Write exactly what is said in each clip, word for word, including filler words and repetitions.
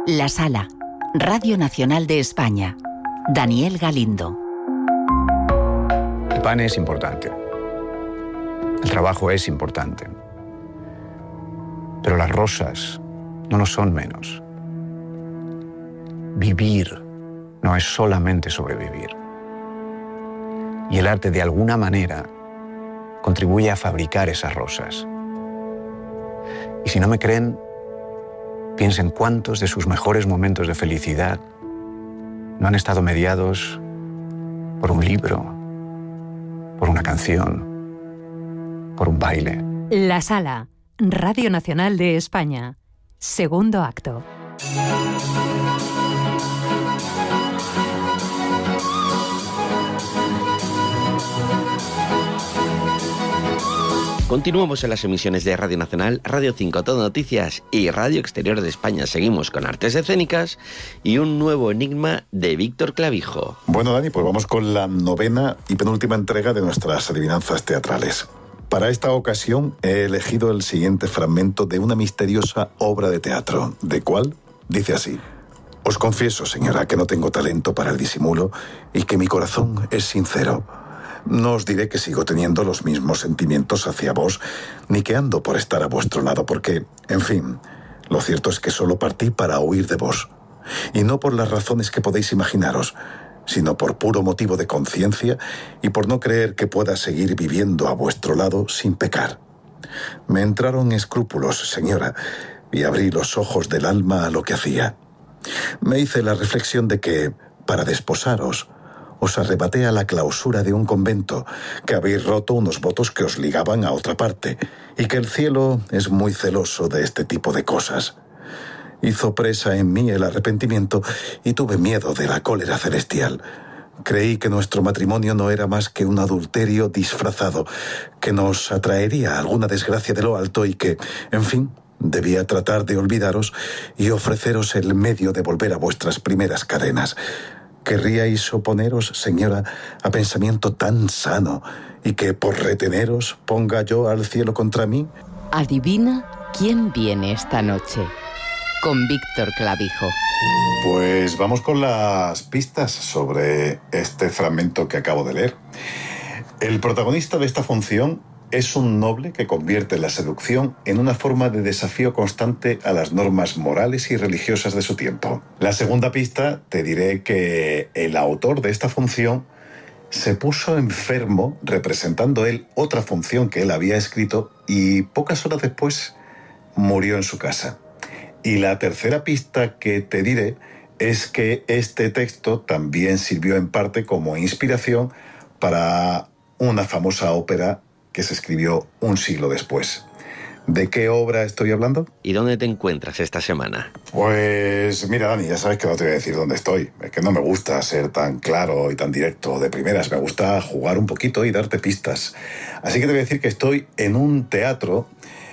La Sala, Radio Nacional de España. Daniel Galindo. El pan es importante. El trabajo es importante. Pero las rosas no lo son menos. Vivir no es solamente sobrevivir. Y el arte, de alguna manera, contribuye a fabricar esas rosas. Y si no me creen, piensen cuántos de sus mejores momentos de felicidad no han estado mediados por un libro, por una canción, por un baile. La Sala, Radio Nacional de España. Segundo acto. Continuamos en las emisiones de Radio Nacional, Radio cinco Todo Noticias y Radio Exterior de España. Seguimos con artes escénicas y un nuevo enigma de Víctor Clavijo. Bueno, Dani, pues vamos con la novena y penúltima entrega de nuestras adivinanzas teatrales. Para esta ocasión he elegido el siguiente fragmento de una misteriosa obra de teatro. ¿De cuál? Dice así: os confieso, señora, que no tengo talento para el disimulo y que mi corazón es sincero. No os diré que sigo teniendo los mismos sentimientos hacia vos, ni que ando por estar a vuestro lado, porque, en fin, lo cierto es que solo partí para huir de vos. Y no por las razones que podéis imaginaros, sino por puro motivo de conciencia y por no creer que pueda seguir viviendo a vuestro lado sin pecar. Me entraron escrúpulos, señora, y abrí los ojos del alma a lo que hacía. Me hice la reflexión de que, para desposaros, os arrebaté a la clausura de un convento, que habéis roto unos votos que os ligaban a otra parte, y que el cielo es muy celoso de este tipo de cosas. Hizo presa en mí el arrepentimiento y tuve miedo de la cólera celestial. Creí que nuestro matrimonio no era más que un adulterio disfrazado, que nos atraería alguna desgracia de lo alto y que, en fin, debía tratar de olvidaros y ofreceros el medio de volver a vuestras primeras cadenas. ¿Querríais oponeros, señora, a pensamiento tan sano y que por reteneros ponga yo al cielo contra mí? Adivina quién viene esta noche. Con Víctor Clavijo. Pues vamos con las pistas sobre este fragmento que acabo de leer. El protagonista de esta función es un noble que convierte la seducción en una forma de desafío constante a las normas morales y religiosas de su tiempo. La segunda pista te diré que el autor de esta función se puso enfermo representando él otra función que él había escrito y pocas horas después murió en su casa. Y la tercera pista que te diré es que este texto también sirvió en parte como inspiración para una famosa ópera que se escribió un siglo después. ¿De qué obra estoy hablando? ¿Y dónde te encuentras esta semana? Pues mira, Dani, ya sabes que no te voy a decir dónde estoy. Es que no me gusta ser tan claro y tan directo de primeras. Me gusta jugar un poquito y darte pistas. Así que te voy a decir que estoy en un teatro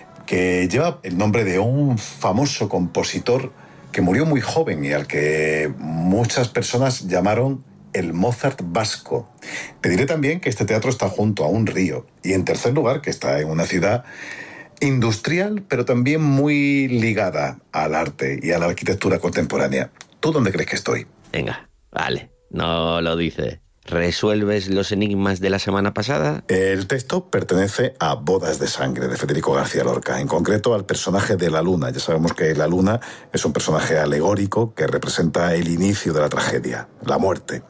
que lleva el nombre de un famoso compositor que murió muy joven y al que muchas personas llamaron el Mozart vasco. Te diré también que este teatro está junto a un río y, en tercer lugar, que está en una ciudad industrial, pero también muy ligada al arte y a la arquitectura contemporánea. ¿Tú dónde crees que estoy? Venga, vale, no lo dice. ¿Resuelves los enigmas de la semana pasada? El texto pertenece a Bodas de Sangre, de Federico García Lorca, en concreto al personaje de la luna. Ya sabemos que la luna es un personaje alegórico que representa el inicio de la tragedia, la muerte.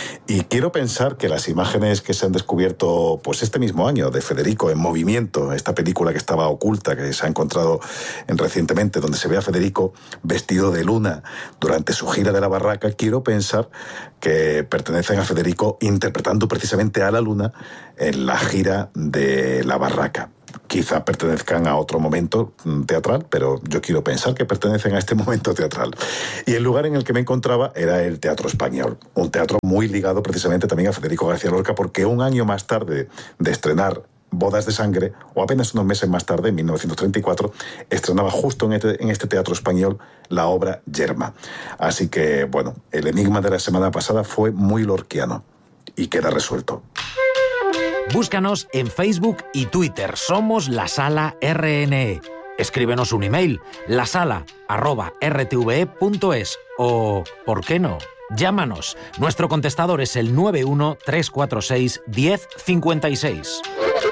Y quiero pensar que las imágenes que se han descubierto pues este mismo año de Federico en movimiento, esta película que estaba oculta, que se ha encontrado recientemente, donde se ve a Federico vestido de luna durante su gira de la barraca, quiero pensar que pertenecen a Federico interpretando precisamente a la luna en la gira de la barraca. Quizá pertenezcan a otro momento teatral, pero yo quiero pensar que pertenecen a este momento teatral. Y el lugar en el que me encontraba era el Teatro Español, un teatro muy ligado precisamente también a Federico García Lorca, porque un año más tarde de estrenar Bodas de Sangre, o apenas unos meses más tarde, en mil novecientos treinta y cuatro, estrenaba justo en este, en este Teatro Español la obra Yerma. Así que, bueno, el enigma de la semana pasada fue muy lorquiano y queda resuelto. Búscanos en Facebook y Twitter. Somos La Sala R N E. escríbenos un email, lasala arroba r t v e punto es o, ¿por qué no?, llámanos. Nuestro contestador es el nueve uno tres cuatro seis uno cero cinco seis.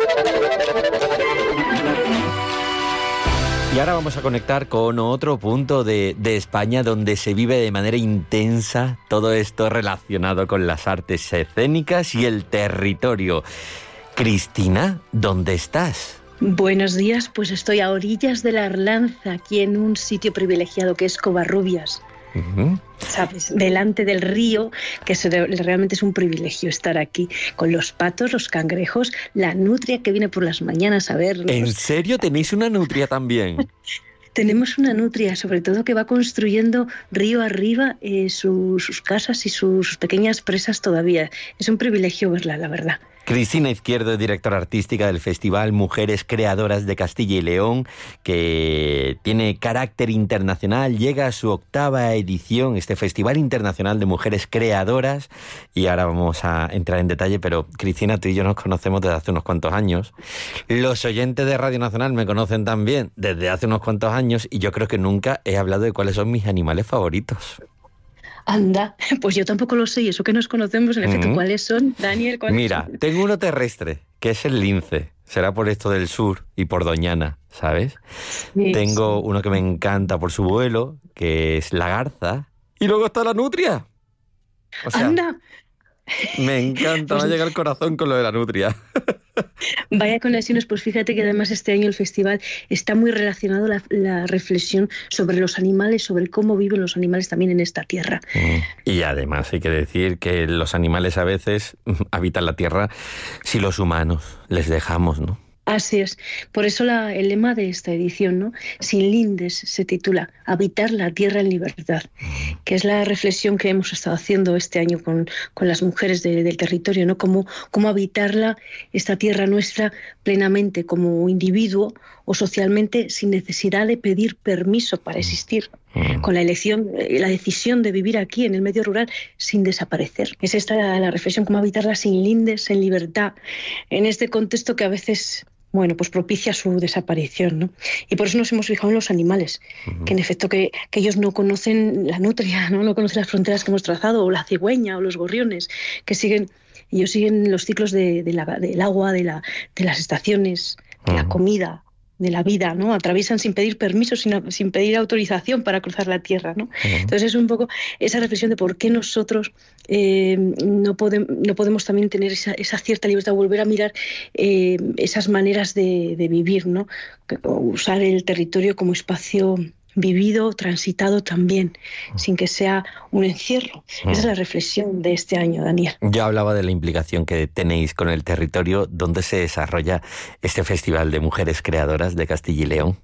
Y ahora vamos a conectar con otro punto de, de España donde se vive de manera intensa todo esto relacionado con las artes escénicas y el territorio. Cristina, ¿dónde estás? Buenos días, pues estoy a orillas de la Arlanza, aquí en un sitio privilegiado que es Covarrubias. Uh-huh. ¿Sabes? Delante del río, que es, realmente es un privilegio estar aquí, con los patos, los cangrejos, la nutria que viene por las mañanas a vernos. ¿En serio tenéis una nutria también? Tenemos una nutria, sobre todo que va construyendo río arriba eh, su, sus casas y sus, sus pequeñas presas todavía. Es un privilegio verla, la verdad. Cristina Izquierdo, directora artística del Festival Mujeres Creadoras de Castilla y León, que tiene carácter internacional, llega a su octava edición, este Festival Internacional de Mujeres Creadoras, y ahora vamos a entrar en detalle, pero Cristina, tú y yo nos conocemos desde hace unos cuantos años. Los oyentes de Radio Nacional me conocen también desde hace unos cuantos años, y yo creo que nunca he hablado de cuáles son mis animales favoritos. Anda, pues yo tampoco lo sé, y eso que nos conocemos, en efecto, mm-hmm. ¿Cuáles son, Daniel? ¿Cuáles Mira, son? Tengo uno terrestre, que es el lince. Será por esto del sur y por Doñana, ¿sabes? Sí, tengo sí. uno que me encanta por su vuelo, que es la garza. Y luego está la nutria. O sea, ¡anda! Me encanta, pues me llega al corazón con lo de la nutria. Vaya conexiones, pues fíjate que además este año el festival está muy relacionado la, la reflexión sobre los animales, sobre cómo viven los animales también en esta tierra. Y además hay que decir que los animales a veces habitan la tierra si los humanos les dejamos, ¿no? Así es. Por eso la, el lema de esta edición, ¿no? Sin lindes, se titula Habitar la tierra en libertad, que es la reflexión que hemos estado haciendo este año con, con las mujeres de, del territorio, ¿no? Cómo, cómo habitarla, esta tierra nuestra, plenamente como individuo o socialmente, sin necesidad de pedir permiso para existir, con la elección, la decisión de vivir aquí en el medio rural sin desaparecer. Es esta la, la reflexión, cómo habitarla sin lindes, en libertad, en este contexto que a veces, bueno, pues propicia su desaparición, ¿no? Y por eso nos hemos fijado en los animales, uh-huh. que en efecto que, que ellos no conocen la nutria, ¿no? No conocen las fronteras que hemos trazado, o la cigüeña, o los gorriones, que siguen, ellos siguen los ciclos de, de la, del agua, de, la, de las estaciones, de uh-huh. la comida, de la vida, ¿no? Atraviesan sin pedir permiso, sin, sin pedir autorización para cruzar la tierra, ¿no? Uh-huh. Entonces es un poco esa reflexión de por qué nosotros eh, no, podemos, no podemos también tener esa, esa cierta libertad, volver a mirar eh, esas maneras de, de vivir, ¿no? Usar el territorio como espacio vivido, transitado también, sin que sea un encierro. Esa es la reflexión de este año, Daniel. Yo hablaba de la implicación que tenéis con el territorio donde se desarrolla este Festival de Mujeres Creadoras de Castilla y León.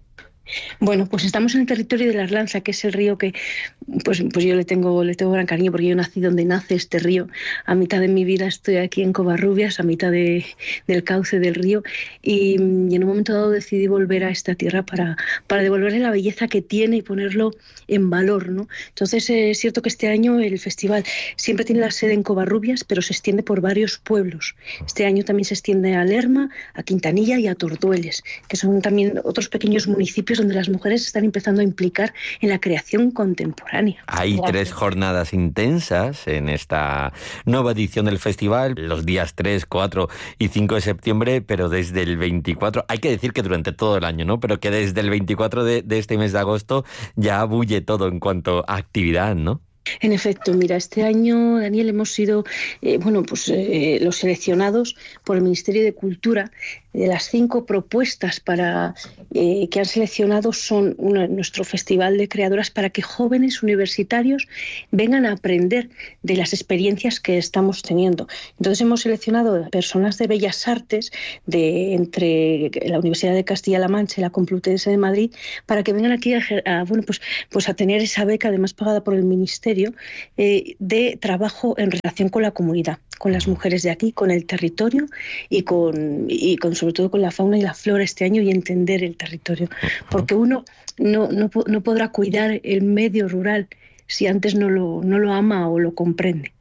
Bueno, pues estamos en el territorio de la Arlanza, que es el río que pues, pues yo le tengo, le tengo gran cariño, porque yo nací donde nace este río. A mitad de mi vida estoy aquí en Covarrubias, a mitad de, del cauce del río, y, y en un momento dado decidí volver a esta tierra para, para devolverle la belleza que tiene y ponerlo en valor, ¿no? Entonces es cierto que este año el festival siempre tiene la sede en Covarrubias, pero se extiende por varios pueblos. Este año también se extiende a Lerma, a Quintanilla y a Torduelles, que son también otros pequeños municipios donde las mujeres están empezando a implicar en la creación contemporánea. Hay Gracias. tres jornadas intensas en esta nueva edición del festival, los días tres, cuatro y cinco de septiembre, pero desde el veinticuatro, hay que decir que durante todo el año, ¿no? Pero que desde el veinticuatro de, de este mes de agosto ya bulle todo en cuanto a actividad, ¿no? En efecto, mira, este año, Daniel, hemos sido eh, bueno, pues, eh, los seleccionados por el Ministerio de Cultura. De las cinco propuestas para, eh, que han seleccionado son una, nuestro Festival de Creadoras para que jóvenes universitarios vengan a aprender de las experiencias que estamos teniendo. Entonces hemos seleccionado personas de Bellas Artes de entre la Universidad de Castilla-La Mancha y la Complutense de Madrid para que vengan aquí a, a, bueno, pues, pues a tener esa beca, además pagada por el Ministerio, eh, de trabajo en relación con la comunidad, con las mujeres de aquí, con el territorio y con, y con sobre todo con la fauna y la flora este año, y entender el territorio. Porque uno no, no, no podrá cuidar el medio rural si antes no lo, no lo ama o lo comprende.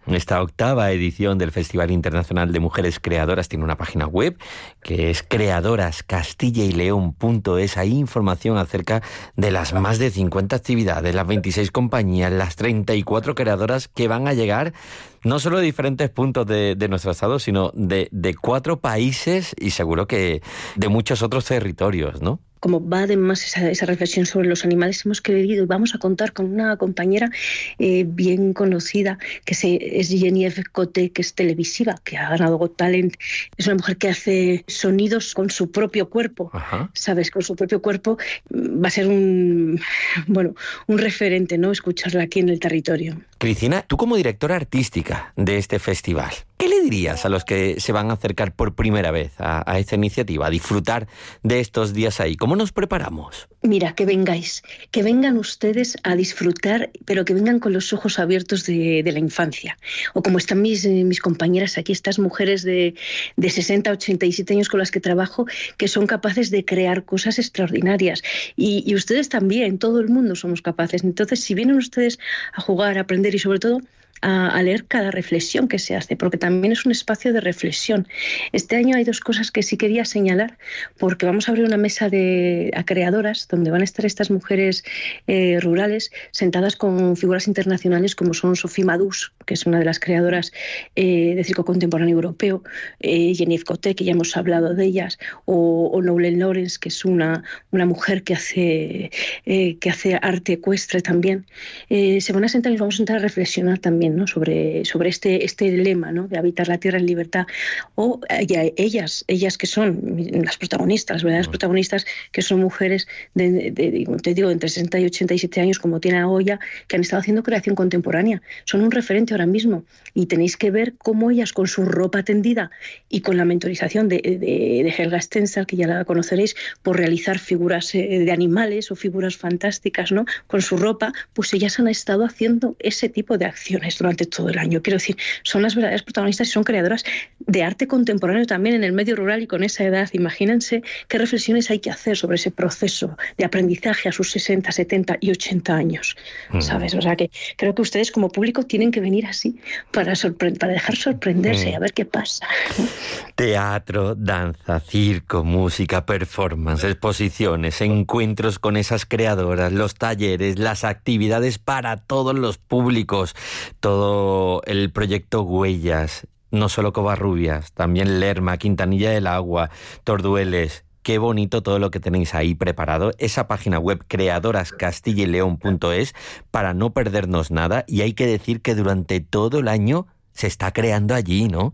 Esta octava edición del Festival Internacional de Mujeres Creadoras tiene una página web que es creadoras castilla y león punto es. Hay información acerca de las más de cincuenta actividades, las veintiséis compañías, las treinta y cuatro creadoras que van a llegar no solo de diferentes puntos de, de nuestro estado, sino de, de cuatro países y seguro que de muchos otros territorios, ¿no? Como va además esa, esa reflexión sobre los animales, hemos querido y vamos a contar con una compañera eh, bien conocida, que se, es Geneviève Coté, que es televisiva, que ha ganado Got Talent. Es una mujer que hace sonidos con su propio cuerpo, Ajá. ¿sabes? Con su propio cuerpo. Va a ser un, bueno, un referente, ¿no? Escucharla aquí en el territorio. Cristina, tú como directora artística de este festival, ¿qué le dirías a los que se van a acercar por primera vez a, a esta iniciativa, a disfrutar de estos días ahí? ¿Cómo nos preparamos? Mira, que vengáis, que vengan ustedes a disfrutar, pero que vengan con los ojos abiertos de, de la infancia. O como están mis, eh, mis compañeras aquí, estas mujeres de, de sesenta, ochenta y siete años con las que trabajo, que son capaces de crear cosas extraordinarias. Y, y ustedes también, todo el mundo somos capaces. Entonces, si vienen ustedes a jugar, a aprender y sobre todo A, a leer cada reflexión que se hace, porque también es un espacio de reflexión. Este año hay dos cosas que sí quería señalar, porque vamos a abrir una mesa de a creadoras donde van a estar estas mujeres eh, rurales sentadas con figuras internacionales como son Sophie Madous, que es una de las creadoras eh, de circo contemporáneo europeo, eh, Geneviève Coté, que ya hemos hablado de ellas, o, o Nolan Lawrence, que es una, una mujer que hace, eh, que hace arte ecuestre también. Eh, se van a sentar y vamos a sentar a reflexionar también, ¿no? sobre, sobre este, este lema, ¿no? De habitar la tierra en libertad, o eh, ellas, ellas que son las protagonistas, las verdaderas protagonistas, que son mujeres de, de, de, te digo, entre sesenta y ochenta y siete años, como tiene Goya, que han estado haciendo creación contemporánea. Son un referente ahora mismo y tenéis que ver cómo ellas, con su ropa tendida y con la mentorización de, de, de Helga Stensel, que ya la conoceréis, por realizar figuras de animales o figuras fantásticas, ¿no? Con su ropa, pues ellas han estado haciendo ese tipo de acciones durante todo el año. Quiero decir, son las verdaderas protagonistas y son creadoras de arte contemporáneo también en el medio rural y con esa edad. Imagínense qué reflexiones hay que hacer sobre ese proceso de aprendizaje a sus sesenta, setenta y ochenta años, ¿sabes? O sea que creo que ustedes como público tienen que venir así para, sorpre- para dejar sorprenderse y a ver qué pasa. Teatro, danza, circo, música, performance, exposiciones, encuentros con esas creadoras, los talleres, las actividades para todos los públicos, todo el proyecto Huellas, no solo Covarrubias, también Lerma, Quintanilla del Agua, Tordueles. Qué bonito todo lo que tenéis ahí preparado. Esa página web creadoras castilla y león punto es para no perdernos nada. Y hay que decir que durante todo el año se está creando allí, ¿no?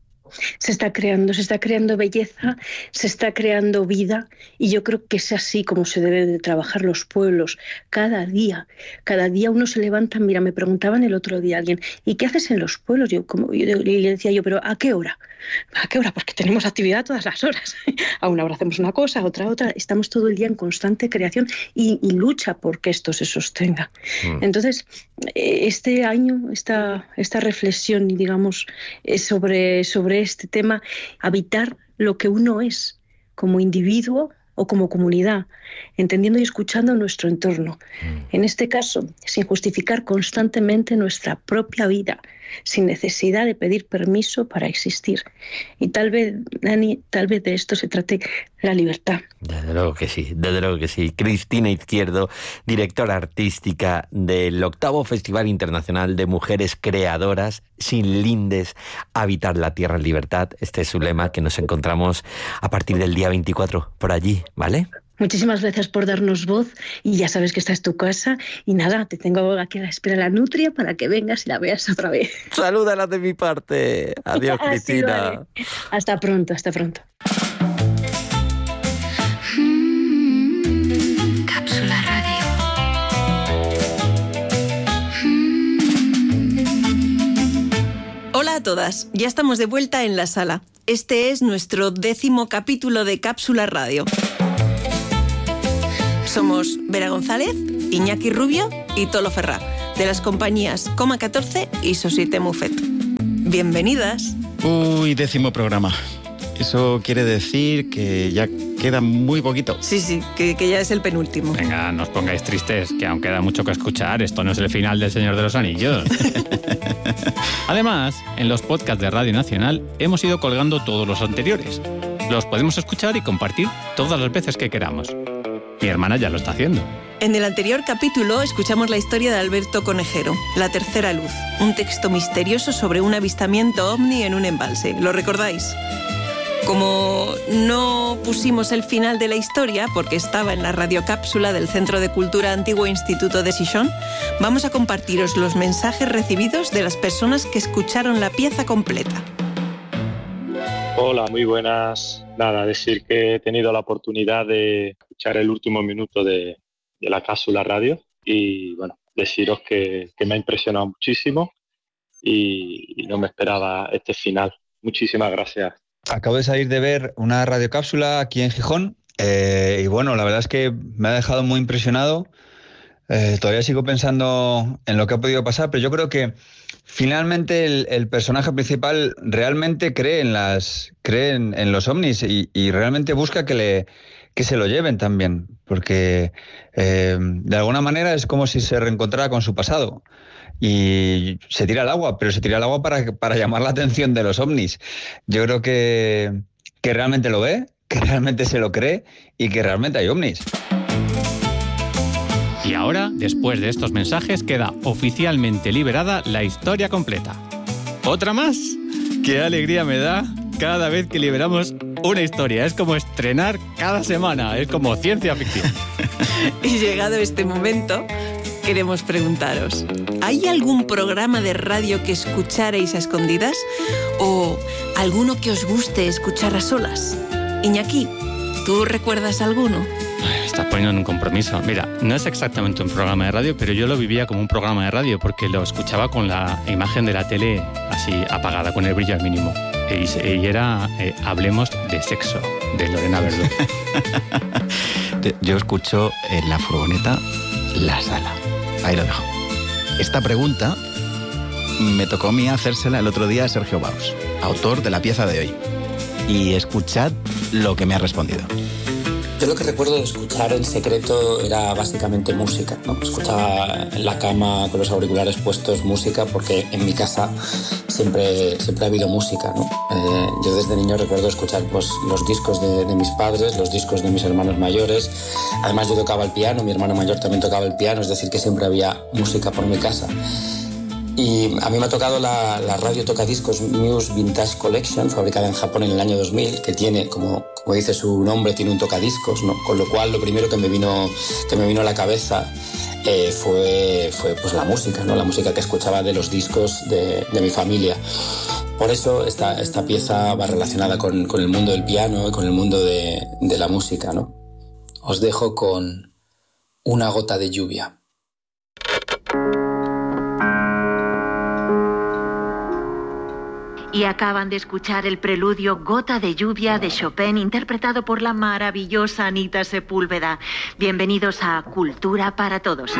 Se está creando, se está creando belleza, se está creando vida y yo creo que es así como se deben de trabajar los pueblos cada día. Cada día uno se levanta, mira, me preguntaban el otro día alguien, ¿y qué haces en los pueblos? Yo, como, yo le decía yo, ¿pero a qué hora? ¿A qué hora? Porque tenemos actividad todas las horas. A una hora hacemos una cosa, a otra otra. Estamos todo el día en constante creación y, y lucha por que esto se sostenga. Mm. Entonces, este año, esta, esta reflexión, digamos, sobre, sobre este tema, habitar lo que uno es como individuo o como comunidad, entendiendo y escuchando nuestro entorno. Mm. En este caso, sin justificar constantemente nuestra propia vida, sin necesidad de pedir permiso para existir. Y tal vez, Dani, tal vez de esto se trate la libertad. Desde luego que sí, desde luego que sí. Cristina Izquierdo, directora artística del octavo Festival Internacional de Mujeres Creadoras, sin lindes, habitar la tierra en libertad. Este es su lema, que nos encontramos a partir del día veinticuatro por allí, ¿vale? Muchísimas gracias por darnos voz y ya sabes que esta es tu casa y nada, te tengo aquí a la espera la nutria para que vengas y la veas otra vez. Salúdala de mi parte. Adiós, Cristina. Vale. Hasta pronto, hasta pronto. Mm, Cápsula Radio. Mm. Hola a todas, ya estamos de vuelta en la sala. Este es nuestro décimo capítulo de Cápsula Radio. Somos Vera González, Iñaki Rubio y Tolo Ferrá, de las compañías Coma catorce y Société Muffet. Bienvenidas. Uy, décimo programa. Eso quiere decir que ya queda muy poquito. Sí, sí, que, que ya es el penúltimo. Venga, no os pongáis tristes, que aún queda mucho que escuchar. Esto no es el final del Señor de los Anillos. Además, en los podcasts de Radio Nacional hemos ido colgando todos los anteriores. Los podemos escuchar y compartir todas las veces que queramos. Mi hermana ya lo está haciendo. En el anterior capítulo escuchamos la historia de Alberto Conejero, La tercera luz, un texto misterioso sobre un avistamiento ovni en un embalse. ¿Lo recordáis? Como no pusimos el final de la historia, porque estaba en la radiocápsula del Centro de Cultura Antiguo Instituto de Sichón, vamos a compartiros los mensajes recibidos de las personas que escucharon la pieza completa. Hola, muy buenas. Nada, decir que he tenido la oportunidad de escuchar el último minuto de, de la cápsula radio y, bueno, deciros que, que me ha impresionado muchísimo y, y no me esperaba este final. Muchísimas gracias. Acabo de salir de ver una radiocápsula aquí en Gijón eh, y, bueno, la verdad es que me ha dejado muy impresionado. Eh, todavía sigo pensando en lo que ha podido pasar, pero yo creo que finalmente el, el personaje principal realmente cree en las cree en, en los ovnis y, y realmente busca que le que se lo lleven también, porque eh, de alguna manera es como si se reencontrara con su pasado y se tira al agua, pero se tira al agua para, para llamar la atención de los ovnis. Yo creo que, que realmente lo ve, que realmente se lo cree y que realmente hay ovnis. Y ahora, después de estos mensajes, queda oficialmente liberada la historia completa. ¿Otra más? ¡Qué alegría me da cada vez que liberamos una historia! Es como estrenar cada semana, es como ciencia ficción. Y llegado este momento, queremos preguntaros, ¿hay algún programa de radio que escucharéis a escondidas? ¿O alguno que os guste escuchar a solas? Iñaki, ¿tú recuerdas alguno? Me estás poniendo en un compromiso. Mira, no es exactamente un programa de radio, pero yo lo vivía como un programa de radio porque lo escuchaba con la imagen de la tele así apagada, con el brillo al mínimo. Y, y era eh, Hablemos de sexo, de Lorena Verdú. Yo escucho en la furgoneta La Sala. Ahí lo dejo. Esta pregunta me tocó a mí hacérsela el otro día a Sergio Baus, autor de la pieza de hoy. Y escuchad lo que me ha respondido. Yo lo que recuerdo de escuchar en secreto era básicamente música, ¿no? Escuchaba en la cama con los auriculares puestos música porque en mi casa siempre, siempre ha habido música, ¿no? Eh, yo desde niño recuerdo escuchar pues, los discos de, de mis padres, los discos de mis hermanos mayores. Además yo tocaba el piano, mi hermano mayor también tocaba el piano, es decir que siempre había música por mi casa. Y a mí me ha tocado la, la radio tocadiscos Muse Vintage Collection, fabricada en Japón en el año dos mil, que tiene, como, como dice su nombre, tiene un tocadiscos, ¿no? Con lo cual lo primero que me vino, que me vino a la cabeza eh, fue, fue pues, la música, ¿no? La música que escuchaba de los discos de, de mi familia. Por eso esta, esta pieza va relacionada con, con el mundo del piano y con el mundo de, de la música, ¿no? Os dejo con Una gota de lluvia. Y acaban de escuchar el preludio Gota de lluvia de Chopin, interpretado por la maravillosa Anita Sepúlveda. Bienvenidos a Cultura para Todos.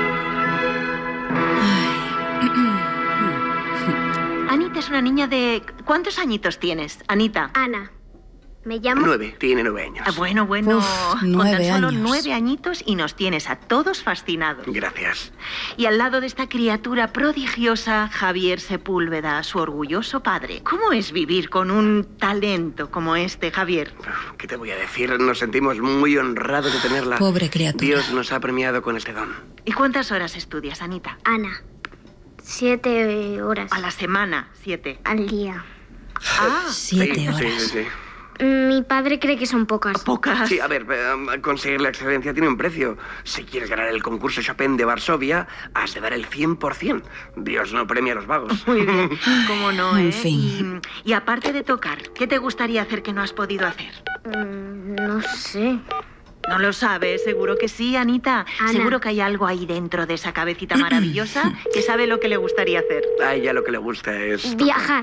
Anita es una niña de... ¿Cuántos añitos tienes, Anita? Ana. Me llamo... Nueve, tiene nueve años. Ah, bueno, bueno, Uf, con nueve tan solo años. nueve añitos y nos tienes a todos fascinados. Gracias. Y al lado de esta criatura prodigiosa, Javier Sepúlveda, su orgulloso padre. ¿Cómo es vivir con un talento como este, Javier? ¿Qué te voy a decir? Nos sentimos muy honrados de tenerla. Pobre criatura. Dios nos ha premiado con este don. ¿Y cuántas horas estudias, Anita? Ana. Siete horas. A la semana, siete. Al día. Ah, Siete sí, horas. Sí, sí, sí. Mi padre cree que son pocas. ¿Pocas? Sí, a ver, eh, conseguir la excelencia tiene un precio. Si quieres ganar el concurso Chopin de Varsovia, has de dar el cien por ciento. Dios no premia a los vagos. Muy bien, cómo no, En ¿eh? fin. Y, y aparte de tocar, ¿qué te gustaría hacer que no has podido hacer? Mm, no sé. No lo sabes, seguro que sí, Anita. Ana. Seguro que hay algo ahí dentro de esa cabecita maravillosa que sabe lo que le gustaría hacer. A ella lo que le gusta es... Viajar.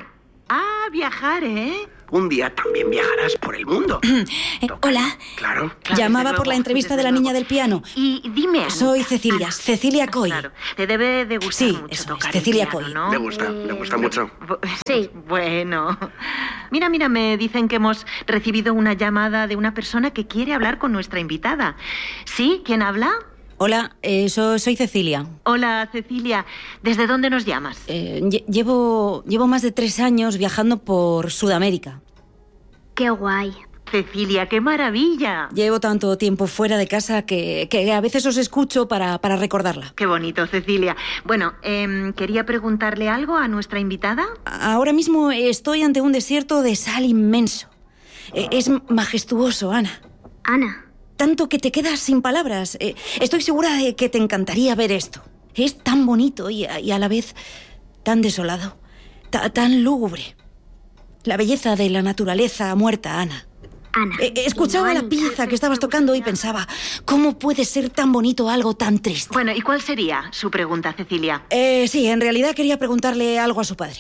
Ah, viajar, ¿eh? Un día también viajarás por el mundo. Eh, hola. Claro. Llamaba desde por la luego, entrevista desde de la luego. niña del piano. Y dime, Anita. Soy Cecilia, Cecilia Coy. Claro, te debe de gustar Sí, mucho eso es, tocar Cecilia el piano, Coy. ¿no? Le gusta, le gusta mucho. Sí. Bueno. Mira, mira, me dicen que hemos recibido una llamada de una persona que quiere hablar con nuestra invitada. ¿Sí? ¿Quién habla? Hola, eh, so- soy Cecilia. Hola, Cecilia. ¿Desde dónde nos llamas? Eh, lle- llevo, llevo más de tres años viajando por Sudamérica. Qué guay. Cecilia, qué maravilla. Llevo tanto tiempo fuera de casa que, que a veces os escucho para, para recordarla. Qué bonito, Cecilia. Bueno, em, quería preguntarle algo a nuestra invitada. Ahora mismo estoy ante un desierto de sal inmenso. Eh, Es majestuoso, Ana. Ana. Tanto que te quedas sin palabras. Eh, Estoy segura de que te encantaría ver esto. Es tan bonito y a, y a la vez tan desolado, ta- tan lúgubre. La belleza de la naturaleza muerta, Ana. Ana. Eh, Escuchaba la pieza que estabas tocando y pensaba, ¿cómo puede ser tan bonito algo tan triste? Bueno, ¿y cuál sería su pregunta, Cecilia? Eh, sí, en realidad quería preguntarle algo a su padre.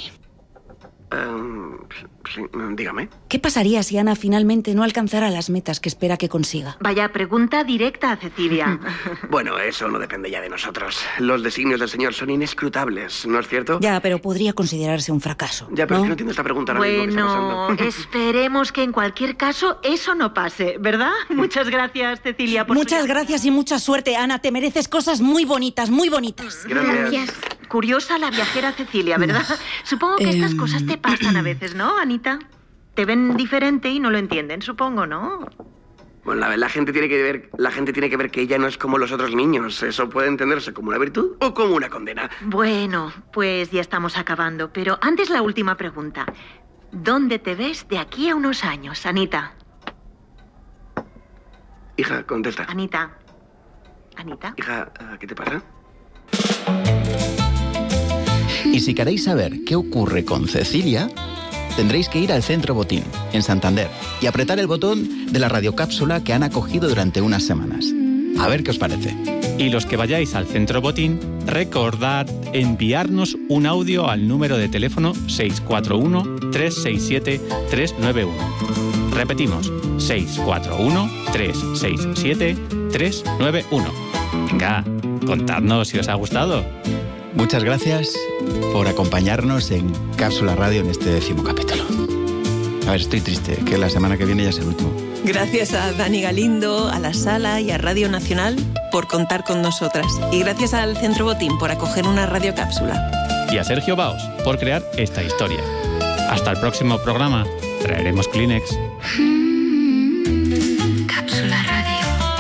Um, sí, dígame. ¿Qué pasaría si Ana finalmente no alcanzara las metas que espera que consiga? Vaya pregunta directa, Cecilia. Bueno, eso no depende ya de nosotros. Los designios del Señor son inescrutables, ¿no es cierto? Ya, pero podría considerarse un fracaso. Ya, pero ¿no? es que no entiendo esta pregunta ahora mismo que está Bueno, pasando. esperemos que en cualquier caso eso no pase, ¿verdad? Muchas gracias, Cecilia, por Muchas su- gracias y mucha suerte, Ana. Te mereces cosas muy bonitas, muy bonitas. Gracias. Curiosa la viajera Cecilia, ¿verdad? Supongo que estas Em. cosas te pasan a veces, ¿no, Anita? Te ven diferente y no lo entienden, supongo, ¿no? Bueno, la, la gente tiene que ver, la gente tiene que ver que ella no es como los otros niños. Eso puede entenderse como una virtud o como una condena. Bueno, pues ya estamos acabando, pero antes la última pregunta. ¿Dónde te ves de aquí a unos años, Anita? Hija, contesta. Anita. Anita. Hija, ¿qué te pasa? Y si queréis saber qué ocurre con Cecilia, tendréis que ir al Centro Botín, en Santander, y apretar el botón de la radiocápsula que han acogido durante unas semanas. A ver qué os parece. Y los que vayáis al Centro Botín, recordad enviarnos un audio al número de teléfono seis cuatro uno, tres seis siete, tres nueve uno. Repetimos, seis cuatro uno, tres seis siete, tres nueve uno. Venga, contadnos si os ha gustado. Muchas gracias por acompañarnos en Cápsula Radio en este décimo capítulo. A ver, estoy triste, que la semana que viene ya es el último. Gracias a Dani Galindo, a La Sala y a Radio Nacional por contar con nosotras. Y gracias al Centro Botín por acoger una radiocápsula. Y a Sergio Baos por crear esta historia. Hasta el próximo programa. Traeremos Kleenex. Cápsula Radio.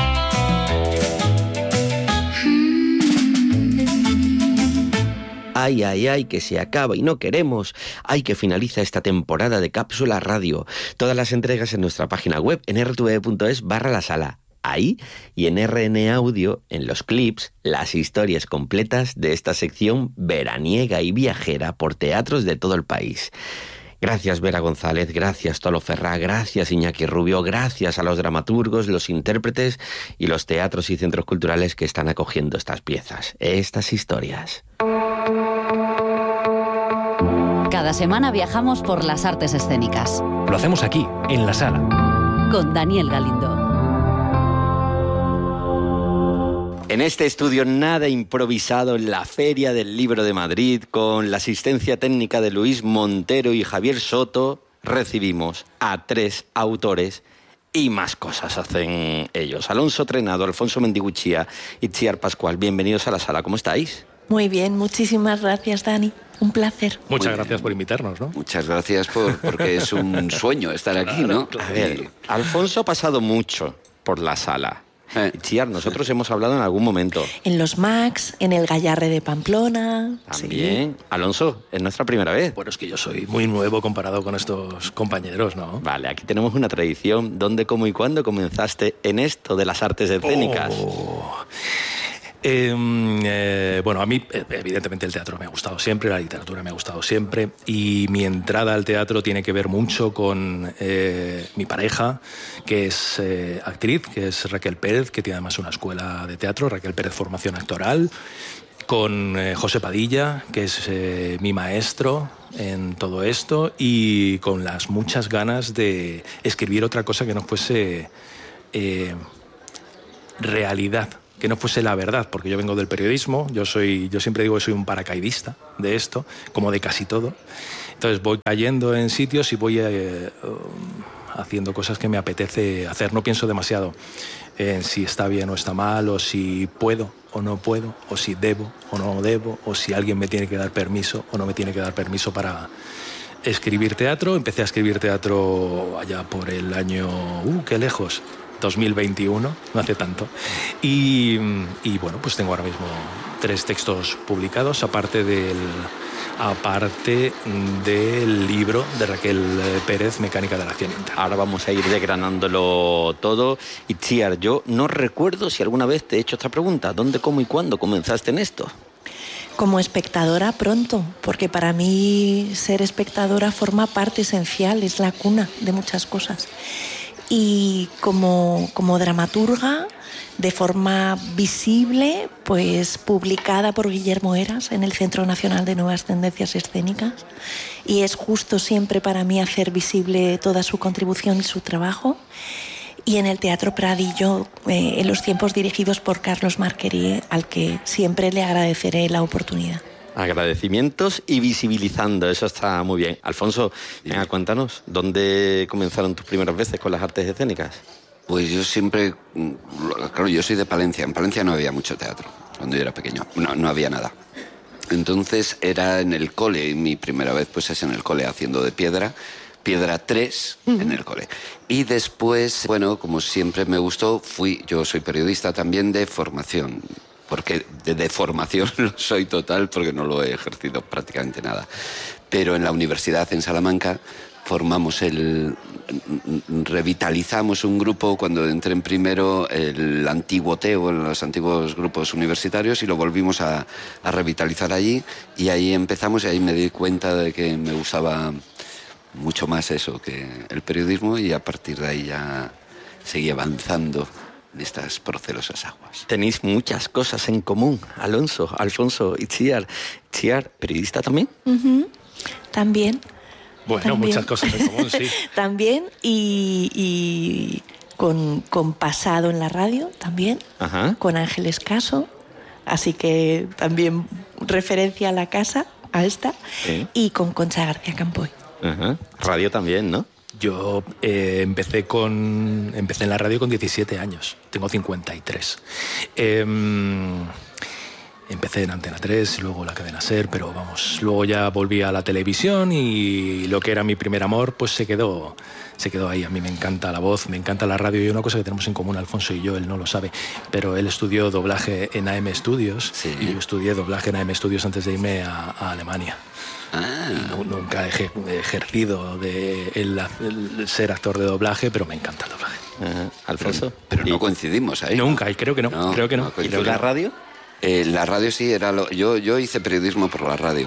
Ay, ay, ay, que se acaba y no queremos. Ay, que finaliza esta temporada de Cápsula Radio. Todas las entregas en nuestra página web en r t v punto es barra la sala. Ahí y en R N Audio, en los clips, las historias completas de esta sección veraniega y viajera por teatros de todo el país. Gracias Vera González, gracias Tolo Ferrá, gracias Iñaki Rubio, gracias a los dramaturgos, los intérpretes y los teatros y centros culturales que están acogiendo estas piezas, estas historias. Cada semana viajamos por las artes escénicas. Lo hacemos aquí, en La Sala. Con Daniel Galindo. En este estudio nada improvisado en la Feria del Libro de Madrid, con la asistencia técnica de Luis Montero y Javier Soto, recibimos a tres autores y más cosas hacen ellos. Alonso Trenado, Alfonso Mendiguchía y Txiar Pascual. Bienvenidos a La Sala, ¿cómo estáis? Muy bien, muchísimas gracias, Dani. Un placer. Muchas gracias por invitarnos, ¿no? Muchas gracias por, porque es un sueño estar aquí, ¿no? A ver, Alfonso ha pasado mucho por La Sala. Eh. Txiar, nosotros hemos hablado en algún momento. En los Max, en el Gallarre de Pamplona. También. Sí. Alonso, es nuestra primera vez. Bueno, es que yo soy muy nuevo comparado con estos compañeros, ¿no? Vale, aquí tenemos una tradición. ¿Dónde, cómo y cuándo comenzaste en esto de las artes escénicas? Oh. Eh, eh, bueno, a mí evidentemente el teatro me ha gustado siempre, la literatura me ha gustado siempre y mi entrada al teatro tiene que ver mucho con eh, mi pareja, que es eh, actriz, que es Raquel Pérez, que tiene además una escuela de teatro, Raquel Pérez Formación Actoral. con eh, José Padilla, que es eh, mi maestro en todo esto, y con las muchas ganas de escribir otra cosa que no fuese eh, realidad, que no fuese la verdad, porque yo vengo del periodismo, yo soy, yo siempre digo que soy un paracaidista de esto, como de casi todo. Entonces voy cayendo en sitios y voy eh, haciendo cosas que me apetece hacer. No pienso demasiado en si está bien o está mal, o si puedo o no puedo, o si debo o no debo, o si alguien me tiene que dar permiso o no me tiene que dar permiso para escribir teatro. Empecé a escribir teatro allá por el año... ¡Uh, qué lejos! dos mil veintiuno, no hace tanto. Y, y bueno, pues tengo ahora mismo tres textos publicados, aparte del... aparte del libro de Raquel Pérez, Mecánica de la Cienita. Ahora vamos a ir desgranándolo todo. Y Itziar, yo no recuerdo si alguna vez te he hecho esta pregunta. ¿Dónde, cómo y cuándo comenzaste en esto? Como espectadora pronto, porque para mí ser espectadora forma parte esencial, es la cuna de muchas cosas. Y como, como dramaturga, de forma visible, pues publicada por Guillermo Heras en el Centro Nacional de Nuevas Tendencias Escénicas, y es justo siempre para mí hacer visible toda su contribución y su trabajo. Y en el Teatro Pradillo, eh, en los tiempos dirigidos por Carlos Marquerie, al que siempre le agradeceré la oportunidad. Agradecimientos y visibilizando, eso está muy bien. Alfonso, venga, cuéntanos, ¿dónde comenzaron tus primeras veces con las artes escénicas? Pues yo siempre, claro, yo soy de Palencia. En Palencia no había mucho teatro cuando yo era pequeño, no, no había nada. Entonces era en el cole, y mi primera vez pues es en el cole haciendo de piedra, piedra tres en el cole. Y después, bueno, como siempre me gustó, fui, yo soy periodista también de formación, porque de, de formación lo soy total porque no lo he ejercido prácticamente nada. Pero en la universidad en Salamanca formamos el... revitalizamos un grupo cuando entré en primero, el antiguo Teo, en los antiguos grupos universitarios, y lo volvimos a, a revitalizar allí, y ahí empezamos, y ahí me di cuenta de que me gustaba mucho más eso que el periodismo, y a partir de ahí ya seguí avanzando en estas procelosas aguas. Tenéis muchas cosas en común, Alonso, Alfonso, Itziar. Itziar, ¿periodista también? Uh-huh. También. Bueno, También. Muchas cosas en común, sí. También, y, y con, con pasado en la radio, también. Ajá. Con Ángeles Caso, así que también referencia a la casa, a esta, ¿Sí? Y con Concha García Campoy. Ajá. Radio también, ¿no? Yo eh, empecé con empecé en la radio con diecisiete años, tengo cincuenta y tres. Eh, Empecé en Antena tres, luego la cadena SER, pero vamos, luego ya volví a la televisión, y lo que era mi primer amor pues se quedó, se quedó ahí. A mí me encanta la voz, me encanta la radio, y una cosa que tenemos en común Alfonso y yo, él no lo sabe, pero él estudió doblaje en A M Studios, sí. Y yo estudié doblaje en A M Studios antes de irme a, a Alemania. Ah. Y no, nunca he ejercido de el, el ser actor de doblaje, pero me encanta el doblaje. Ajá. Alfonso. Pero, pero no coincidimos ahí. Nunca, y creo que no, no creo que no. no ¿Y la radio? Eh, la radio sí, era lo, yo, yo hice periodismo por la radio,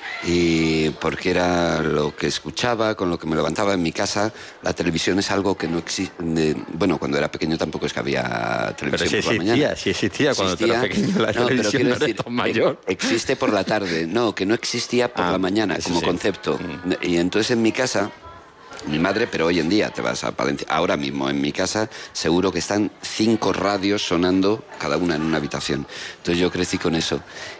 y porque era lo que escuchaba, con lo que me levantaba en mi casa. La televisión es algo que no existe. Bueno, cuando era pequeño tampoco es que había televisión pero sí por la existía, mañana. Sí existía, cuando existía, tú eras pequeño la no, televisión pero no decir, era tan mayor. Existe por la tarde, no, que no existía por ah, la mañana como sí. concepto. Mm. Y entonces en mi casa... Mi madre, pero hoy en día te vas a Palencia, ahora mismo en mi casa seguro que están cinco radios sonando, cada una en una habitación. Entonces yo crecí con eso.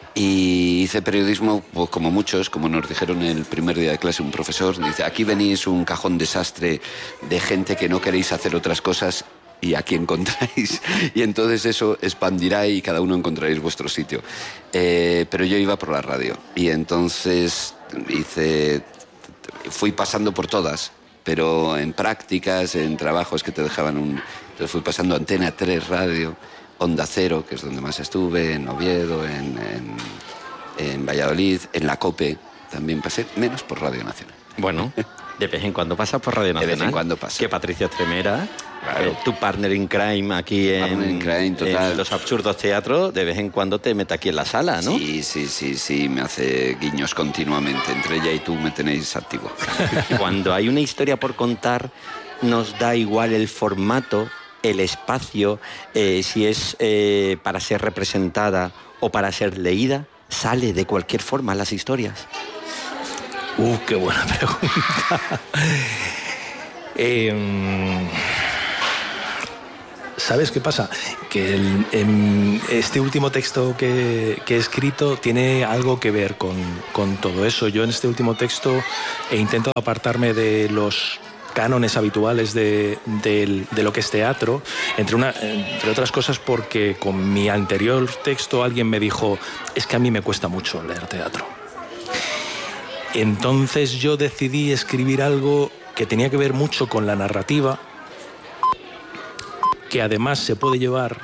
Y hice periodismo, pues como muchos, como nos dijeron el primer día de clase un profesor, dice, aquí venís un cajón desastre de gente que no queréis hacer otras cosas, y aquí encontráis. Y entonces eso expandirá y cada uno encontraréis vuestro sitio. Eh, pero yo iba por la radio, y entonces hice, fui pasando por todas, pero en prácticas, en trabajos que te dejaban un... Entonces fui pasando Antena tres Radio, Onda Cero, que es donde más estuve, en Oviedo, en, en, en Valladolid, en la COPE, también pasé, menos por Radio Nacional. Bueno, de vez en cuando pasas por Radio Nacional. De vez en cuando pasa. Que Patricia Estremera, claro. eh, tu partner in crime aquí en, in crime, total. en Los Absurdos Teatro, de vez en cuando te mete aquí en la sala, ¿no? Sí, sí, sí, sí, me hace guiños continuamente. Entre ella y tú me tenéis activo. Cuando hay una historia por contar, nos da igual el formato, el espacio, eh, si es eh, para ser representada o para ser leída, sale de cualquier forma las historias? Uh, qué buena pregunta. eh, ¿Sabes qué pasa? Que el, en este último texto que, que he escrito tiene algo que ver con, con todo eso. Yo en este último texto he intentado apartarme de los cánones habituales de, de, de lo que es teatro, entre, una, entre otras cosas porque con mi anterior texto alguien me dijo, es que a mí me cuesta mucho leer teatro. Entonces yo decidí escribir algo que tenía que ver mucho con la narrativa, que además se puede llevar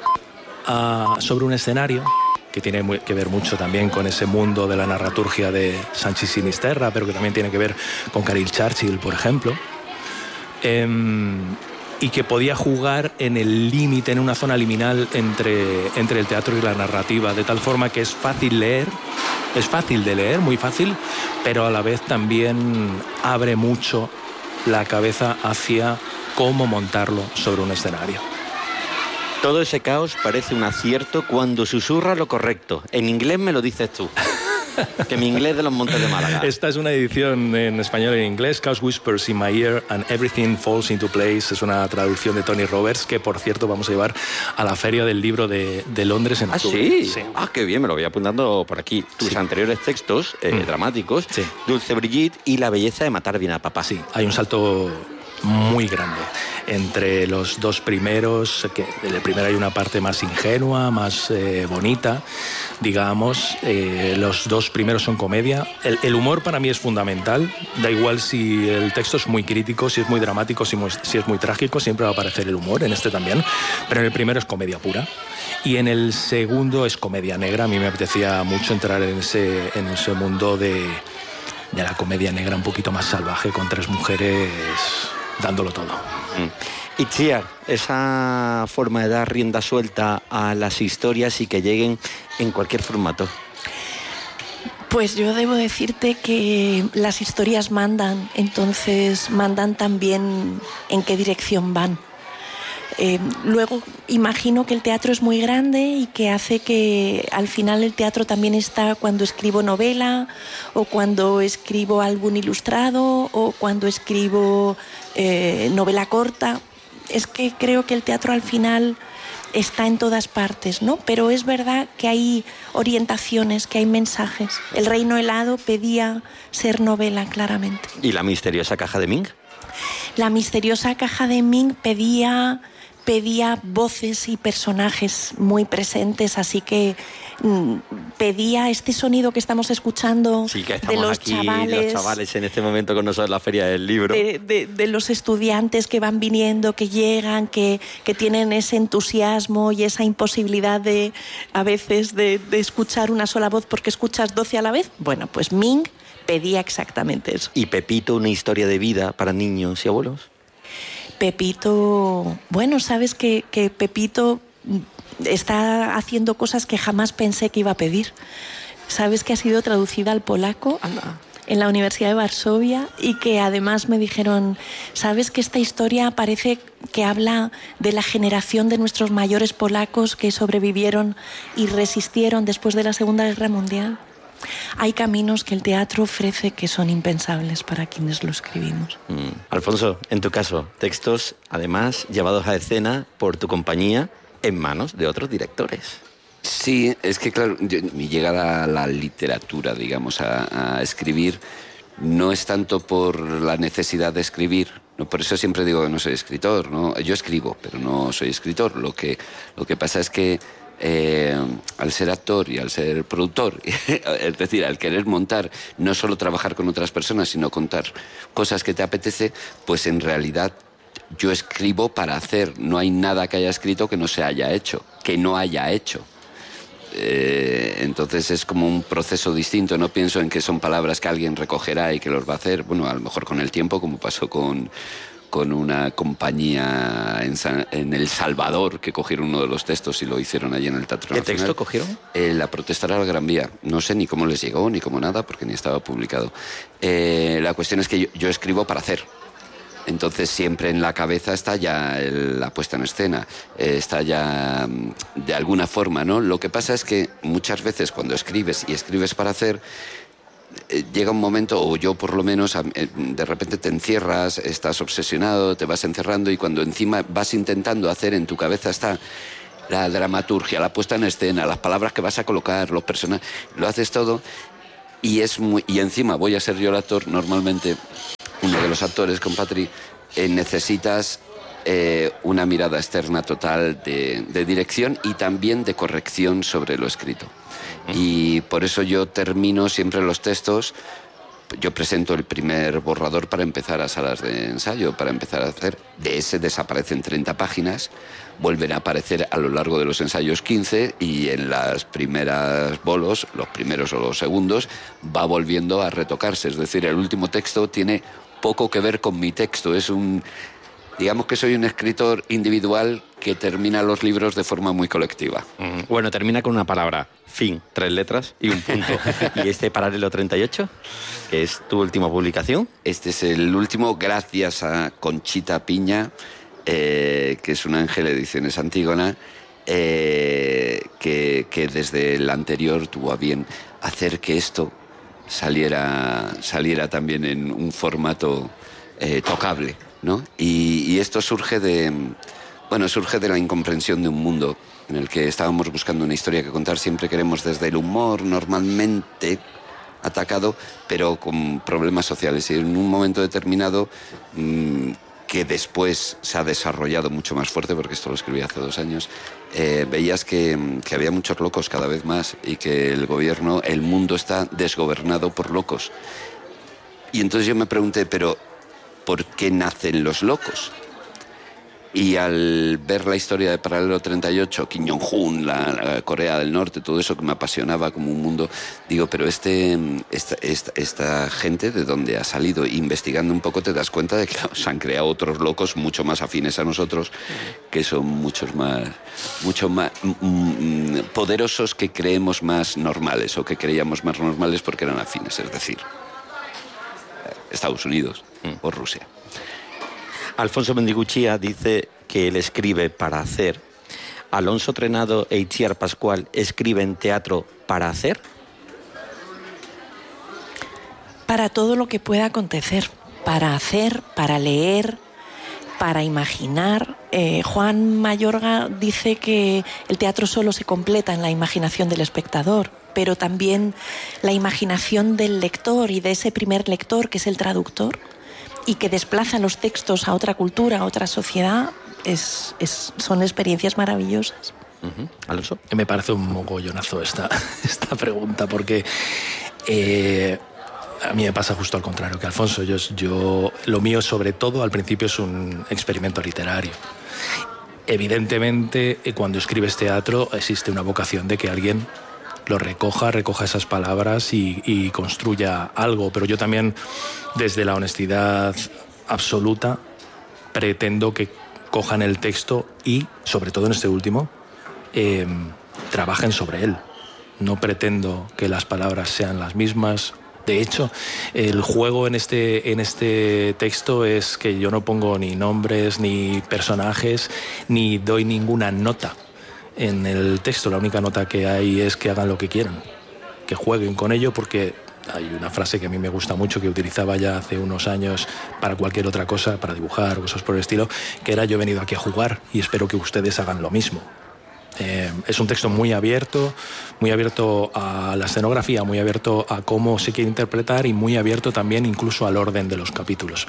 a, sobre un escenario, que tiene que ver mucho también con ese mundo de la narraturgia de Sanchi Sinisterra, pero que también tiene que ver con Khalil Churchill, por ejemplo, eh, y que podía jugar en el límite, en una zona liminal entre, entre el teatro y la narrativa, de tal forma que es fácil leer, es fácil de leer, muy fácil, pero a la vez también abre mucho la cabeza hacia cómo montarlo sobre un escenario. Todo ese caos parece un acierto cuando susurra lo correcto. En inglés me lo dices tú. Que mi inglés de los Montes de Málaga. Esta es una edición en español y en inglés. Chaos Whispers in my ear and everything falls into place. Es una traducción de Tony Roberts, que por cierto vamos a llevar a la Feria del Libro de, de Londres en octubre. ¿Ah, sí? sí? Ah, qué bien, me lo voy apuntando por aquí. Tus sí. anteriores textos eh, mm. dramáticos, sí. Dulce Brigitte y La belleza de matar bien a papá. Sí, hay un salto muy grande entre los dos primeros, que en el primero hay una parte más ingenua, más eh, bonita, digamos. Eh, los dos primeros son comedia. El, el humor para mí es fundamental, da igual si el texto es muy crítico, si es muy dramático, si, muy, si es muy trágico, siempre va a aparecer el humor, en este también, pero en el primero es comedia pura. Y en el segundo es comedia negra. A mí me apetecía mucho entrar en ese, en ese mundo de, de la comedia negra un poquito más salvaje, con tres mujeres dándolo todo. Mm. Itziar, esa forma de dar rienda suelta a las historias y que lleguen en cualquier formato. Pues yo debo decirte que las historias mandan, entonces mandan también en qué dirección van. Eh, luego imagino que el teatro es muy grande y que hace que al final el teatro también está cuando escribo novela o cuando escribo álbum ilustrado o cuando escribo eh, novela corta. Es que creo que el teatro al final está en todas partes, ¿no? Pero es verdad que hay orientaciones, que hay mensajes. El Reino Helado pedía ser novela, claramente. ¿Y La misteriosa caja de Ming? La misteriosa caja de Ming pedía... pedía voces y personajes muy presentes, así que mmm, pedía este sonido que estamos escuchando sí, que estamos de los aquí, chavales, los chavales en este momento con nosotros en la Feria del Libro. De, de, de los estudiantes que van viniendo, que llegan, que, que tienen ese entusiasmo y esa imposibilidad de, a veces, de, de escuchar una sola voz porque escuchas doce a la vez. Bueno, pues Ming pedía exactamente eso. ¿Y Pepito, una historia de vida para niños y abuelos? Pepito, bueno, sabes que, que Pepito está haciendo cosas que jamás pensé que iba a pedir. Sabes que ha sido traducida al polaco Anda. en la Universidad de Varsovia y que además me dijeron, sabes que esta historia parece que habla de la generación de nuestros mayores polacos que sobrevivieron y resistieron después de la Segunda Guerra Mundial. Hay caminos que el teatro ofrece que son impensables para quienes lo escribimos. Mm. Alfonso, en tu caso, textos además llevados a escena por tu compañía en manos de otros directores. Sí, es que claro, yo, mi llegada a la literatura, digamos, a, a escribir, no es tanto por la necesidad de escribir, no, por eso siempre digo que no soy escritor, ¿no? Yo escribo, pero no soy escritor. Lo que, lo que pasa es que Eh, al ser actor y al ser productor, es decir, al querer montar, no solo trabajar con otras personas, sino contar cosas que te apetece, pues en realidad yo escribo para hacer. No hay nada que haya escrito que no se haya hecho, que no haya hecho. Eh, entonces es como un proceso distinto. No pienso en que son palabras que alguien recogerá y que los va a hacer, bueno, a lo mejor con el tiempo, como pasó con... con una compañía en, San, en El Salvador, que cogieron uno de los textos y lo hicieron allí en el Teatro ¿Qué Nacional. texto cogieron? Eh, la protesta a la Gran Vía. No sé ni cómo les llegó, ni cómo nada, porque ni estaba publicado. Eh, la cuestión es que yo, yo escribo para hacer. Entonces siempre en la cabeza está ya el, la puesta en escena, eh, está ya de alguna forma, ¿no? Lo que pasa es que muchas veces cuando escribes y escribes para hacer, eh, llega un momento, o yo por lo menos, eh, de repente te encierras, estás obsesionado, te vas encerrando y cuando encima vas intentando hacer, en tu cabeza está la dramaturgia, la puesta en escena, las palabras que vas a colocar, los personajes, lo haces todo y, es muy, y encima voy a ser yo el actor, normalmente uno de los actores con Patri, eh, necesitas eh, una mirada externa total de, de dirección y también de corrección sobre lo escrito. Y por eso yo termino siempre los textos, yo presento el primer borrador para empezar a salas de ensayo, para empezar a hacer, de ese desaparecen treinta páginas, vuelven a aparecer a lo largo de los ensayos quince y en las primeras bolos, los primeros o los segundos, va volviendo a retocarse. Es decir, el último texto tiene poco que ver con mi texto, es un... Digamos que soy un escritor individual que termina los libros de forma muy colectiva. Mm, bueno, termina con una palabra, fin, tres letras y un punto. ¿Y este Paralelo treinta y ocho, que es tu última publicación? Este es el último, gracias a Conchita Piña, eh, que es un Ángel Ediciones Antígona, eh, que, que desde el anterior tuvo a bien hacer que esto saliera, saliera también en un formato eh, tocable, ¿no? Y, y esto surge de, bueno, surge de la incomprensión de un mundo en el que estábamos buscando una historia que contar. Siempre queremos desde el humor, normalmente atacado, pero con problemas sociales. Y en un momento determinado, mmm, que después se ha desarrollado mucho más fuerte, porque esto lo escribí hace dos años, eh, veías que, que había muchos locos cada vez más y que el gobierno, el mundo está desgobernado por locos. Y entonces yo me pregunté, pero ¿por qué nacen los locos? Y al ver la historia de Paralelo treinta y ocho, Kim Jong-un, la, la Corea del Norte, todo eso que me apasionaba como un mundo, digo, pero este, esta, esta, esta gente, ¿de dónde ha salido? Investigando un poco te das cuenta de que se han creado otros locos mucho más afines a nosotros, que son muchos más, mucho más mm, poderosos, que creemos más normales o que creíamos más normales porque eran afines, es decir, Estados Unidos o Rusia. Alfonso Mendiguchía dice que él escribe para hacer. Alonso Trenado e Itziar Pascual escriben teatro para hacer. Para todo lo que pueda acontecer, para hacer, para leer, para imaginar. Eh, Juan Mayorga dice que el teatro solo se completa en la imaginación del espectador, pero también la imaginación del lector y de ese primer lector que es el traductor y que desplaza los textos a otra cultura, a otra sociedad, es, es, son experiencias maravillosas. Uh-huh. ¿Alonso? Me parece un mogollonazo esta, esta pregunta, porque eh, a mí me pasa justo al contrario que Alfonso. Yo, yo, lo mío, sobre todo, al principio es un experimento literario. Evidentemente, cuando escribes teatro, existe una vocación de que alguien lo recoja, recoja esas palabras y, y construya algo. Pero yo también, desde la honestidad absoluta, pretendo que cojan el texto y, sobre todo en este último, eh, trabajen sobre él. No pretendo que las palabras sean las mismas. De hecho, el juego en este, en este texto es que yo no pongo ni nombres, ni personajes, ni doy ninguna nota en el texto. La única nota que hay es que hagan lo que quieran, que jueguen con ello, porque hay una frase que a mí me gusta mucho, que utilizaba ya hace unos años para cualquier otra cosa, para dibujar o cosas por el estilo, que era: yo he venido aquí a jugar y espero que ustedes hagan lo mismo. Eh, es un texto muy abierto, muy abierto a la escenografía, muy abierto a cómo se quiere interpretar y muy abierto también incluso al orden de los capítulos.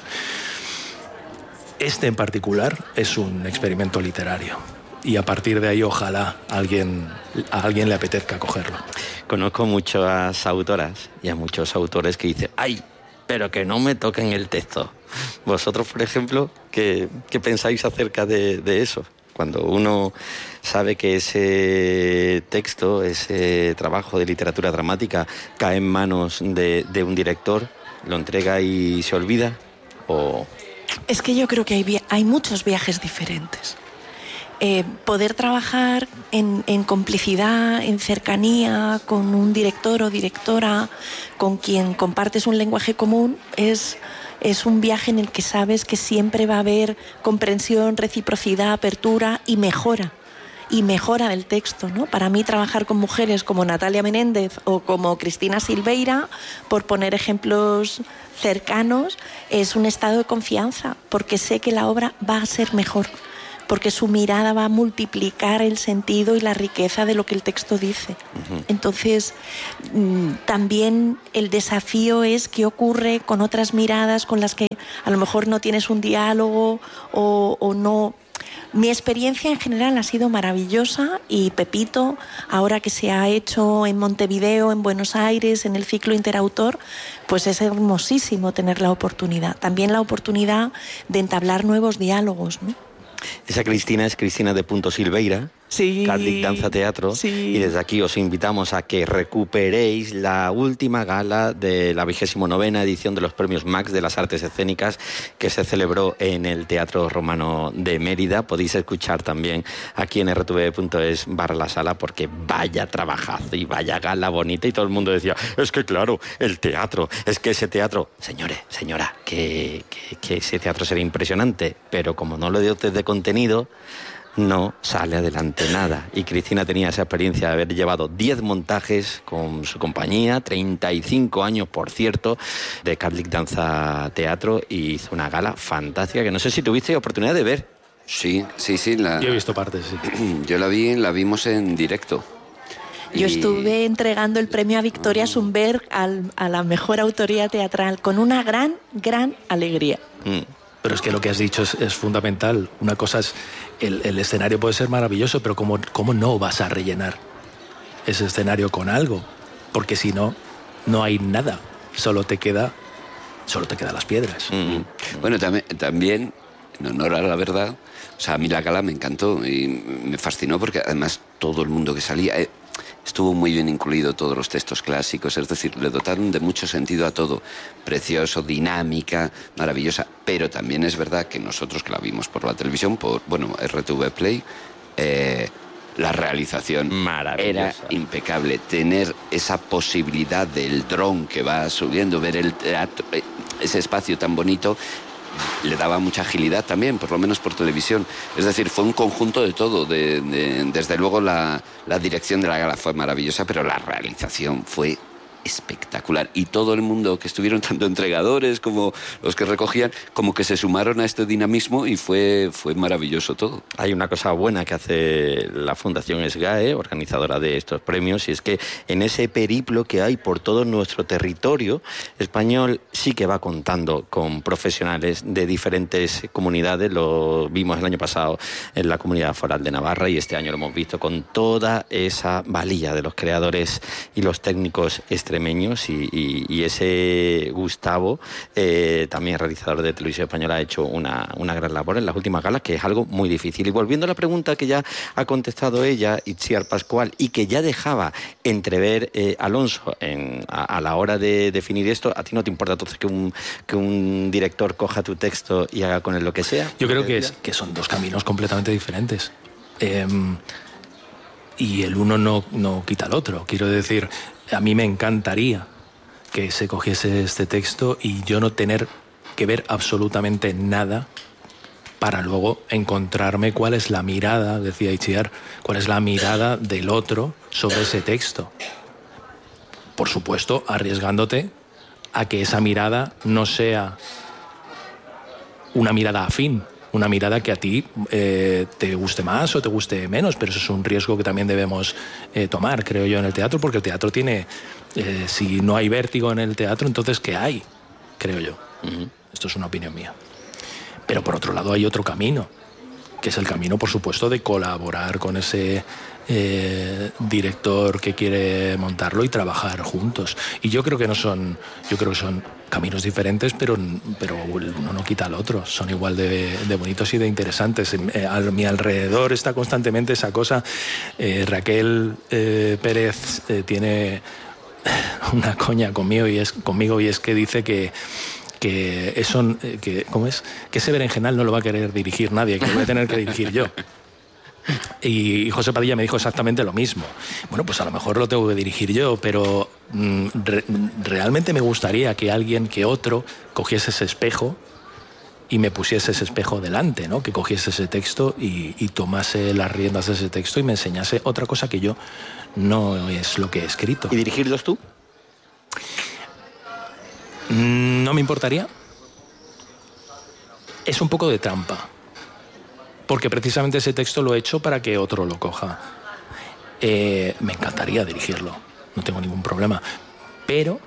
Este en particular es un experimento literario. Y a partir de ahí, ojalá a alguien, a alguien le apetezca cogerlo. Conozco muchas autoras y a muchos autores que dicen: ¡ay, pero que no me toquen el texto! Vosotros, por ejemplo, ¿qué, qué pensáis acerca de, de eso? Cuando uno sabe que ese texto, ese trabajo de literatura dramática cae en manos de, de un director, ¿lo entrega y se olvida? ¿O...? Es que yo creo que hay, hay muchos viajes diferentes. Eh, poder trabajar en, en complicidad, en cercanía con un director o directora con quien compartes un lenguaje común es, es un viaje en el que sabes que siempre va a haber comprensión, reciprocidad, apertura y mejora. Y mejora del texto, ¿no? Para mí trabajar con mujeres como Natalia Menéndez o como Cristina Silveira, por poner ejemplos cercanos, es un estado de confianza, porque sé que la obra va a ser mejor, porque su mirada va a multiplicar el sentido y la riqueza de lo que el texto dice. Uh-huh. Entonces, también el desafío es qué ocurre con otras miradas con las que a lo mejor no tienes un diálogo o, o no... Mi experiencia en general ha sido maravillosa y Pepito, ahora que se ha hecho en Montevideo, en Buenos Aires, en el ciclo interautor, pues es hermosísimo tener la oportunidad. También la oportunidad de entablar nuevos diálogos, ¿no? Esa Cristina es Cristina de Punto Silveira, sí, Cardic Danza Teatro, sí. Y desde aquí os invitamos a que recuperéis la última gala de la vigésimo novena edición de los Premios Max de las Artes Escénicas que se celebró en el Teatro Romano de Mérida. Podéis escuchar también aquí en erre te ve punto es barra la sala, porque vaya trabajazo y vaya gala bonita, y todo el mundo decía, es que claro, el teatro, es que ese teatro, señores, señora, que, que, que ese teatro será impresionante, pero como no lo dio usted de contenido, no sale adelante nada. Y Cristina tenía esa experiencia de haber llevado diez montajes con su compañía, treinta y cinco años, por cierto, de Cardic Danza Teatro, y hizo una gala fantástica que no sé si tuviste oportunidad de ver. Sí, sí, sí. La... Yo he visto partes, sí. Yo la vi, la vimos en directo. Yo y... estuve entregando el premio a Victoria Sundberg al, a la mejor autoría teatral con una gran, gran alegría. Mm. Pero es que lo que has dicho es, es fundamental. Una cosa es, el, el escenario puede ser maravilloso, pero ¿cómo, ¿cómo no vas a rellenar ese escenario con algo? Porque si no, no hay nada. Solo te queda, solo te quedan las piedras. Mm. Bueno, también, también, en honor a la verdad, o sea, a mí la gala me encantó y me fascinó porque además todo el mundo que salía... Eh, estuvo muy bien incluido todos los textos clásicos, es decir, le dotaron de mucho sentido a todo. Precioso, dinámica, maravillosa. Pero también es verdad que nosotros que la vimos por la televisión, por, bueno, erre te ve Play, eh, la realización era impecable. Tener esa posibilidad del dron que va subiendo, ver el teatro, ese espacio tan bonito, le daba mucha agilidad también, por lo menos por televisión. Es decir, fue un conjunto de todo. De, de, desde luego la, la dirección de la gala fue maravillosa, pero la realización fue espectacular. Y todo el mundo que estuvieron, tanto entregadores como los que recogían, como que se sumaron a este dinamismo y fue, fue maravilloso todo. Hay una cosa buena que hace la Fundación SGAE, organizadora de estos premios, y es que en ese periplo que hay por todo nuestro territorio español sí que va contando con profesionales de diferentes comunidades. Lo vimos el año pasado en la Comunidad Foral de Navarra y este año lo hemos visto con toda esa valía de los creadores y los técnicos extremeños, y, y, y ese Gustavo, eh, también realizador de Televisión Española, ha hecho una, una gran labor en las últimas galas, que es algo muy difícil. Y volviendo a la pregunta que ya ha contestado ella, Itziar Pascual, y que ya dejaba entrever eh, Alonso en, a, a la hora de definir esto, ¿a ti no te importa entonces que un, que un director coja tu texto y haga con él lo que sea? Yo creo que, es, que son dos caminos completamente diferentes. Eh, y el uno no, no quita al otro. Quiero decir, a mí me encantaría que se cogiese este texto y yo no tener que ver absolutamente nada para luego encontrarme cuál es la mirada, decía Itziar, cuál es la mirada del otro sobre ese texto. Por supuesto, arriesgándote a que esa mirada no sea una mirada afín, una mirada que a ti eh, te guste más o te guste menos, pero eso es un riesgo que también debemos eh, tomar, creo yo, en el teatro, porque el teatro tiene, eh, si no hay vértigo en el teatro, entonces ¿qué hay? Creo yo. Uh-huh. Esto es una opinión mía. Pero por otro lado hay otro camino, que es el camino, por supuesto, de colaborar con ese eh, director que quiere montarlo y trabajar juntos. Y yo creo que no son, yo creo que son caminos diferentes, pero, pero uno no quita al otro. Son igual de, de bonitos y de interesantes. Eh, a mi alrededor está constantemente esa cosa. Eh, Raquel eh, Pérez eh, tiene una coña conmigo y es conmigo y es que dice que que eso, que, ¿cómo es? Que ese berenjenal no lo va a querer dirigir nadie, que lo voy a tener que dirigir yo. Y José Padilla me dijo exactamente lo mismo. Bueno, pues a lo mejor lo tengo que dirigir yo, pero mm, re, realmente me gustaría que alguien, que otro, cogiese ese espejo y me pusiese ese espejo delante, ¿no? Que cogiese ese texto y, y tomase las riendas de ese texto y me enseñase otra cosa que yo no es lo que he escrito. ¿Y dirigirlos tú? No me importaría. Es un poco de trampa, porque precisamente ese texto lo he hecho para que otro lo coja. Eh, me encantaría dirigirlo, no tengo ningún problema, pero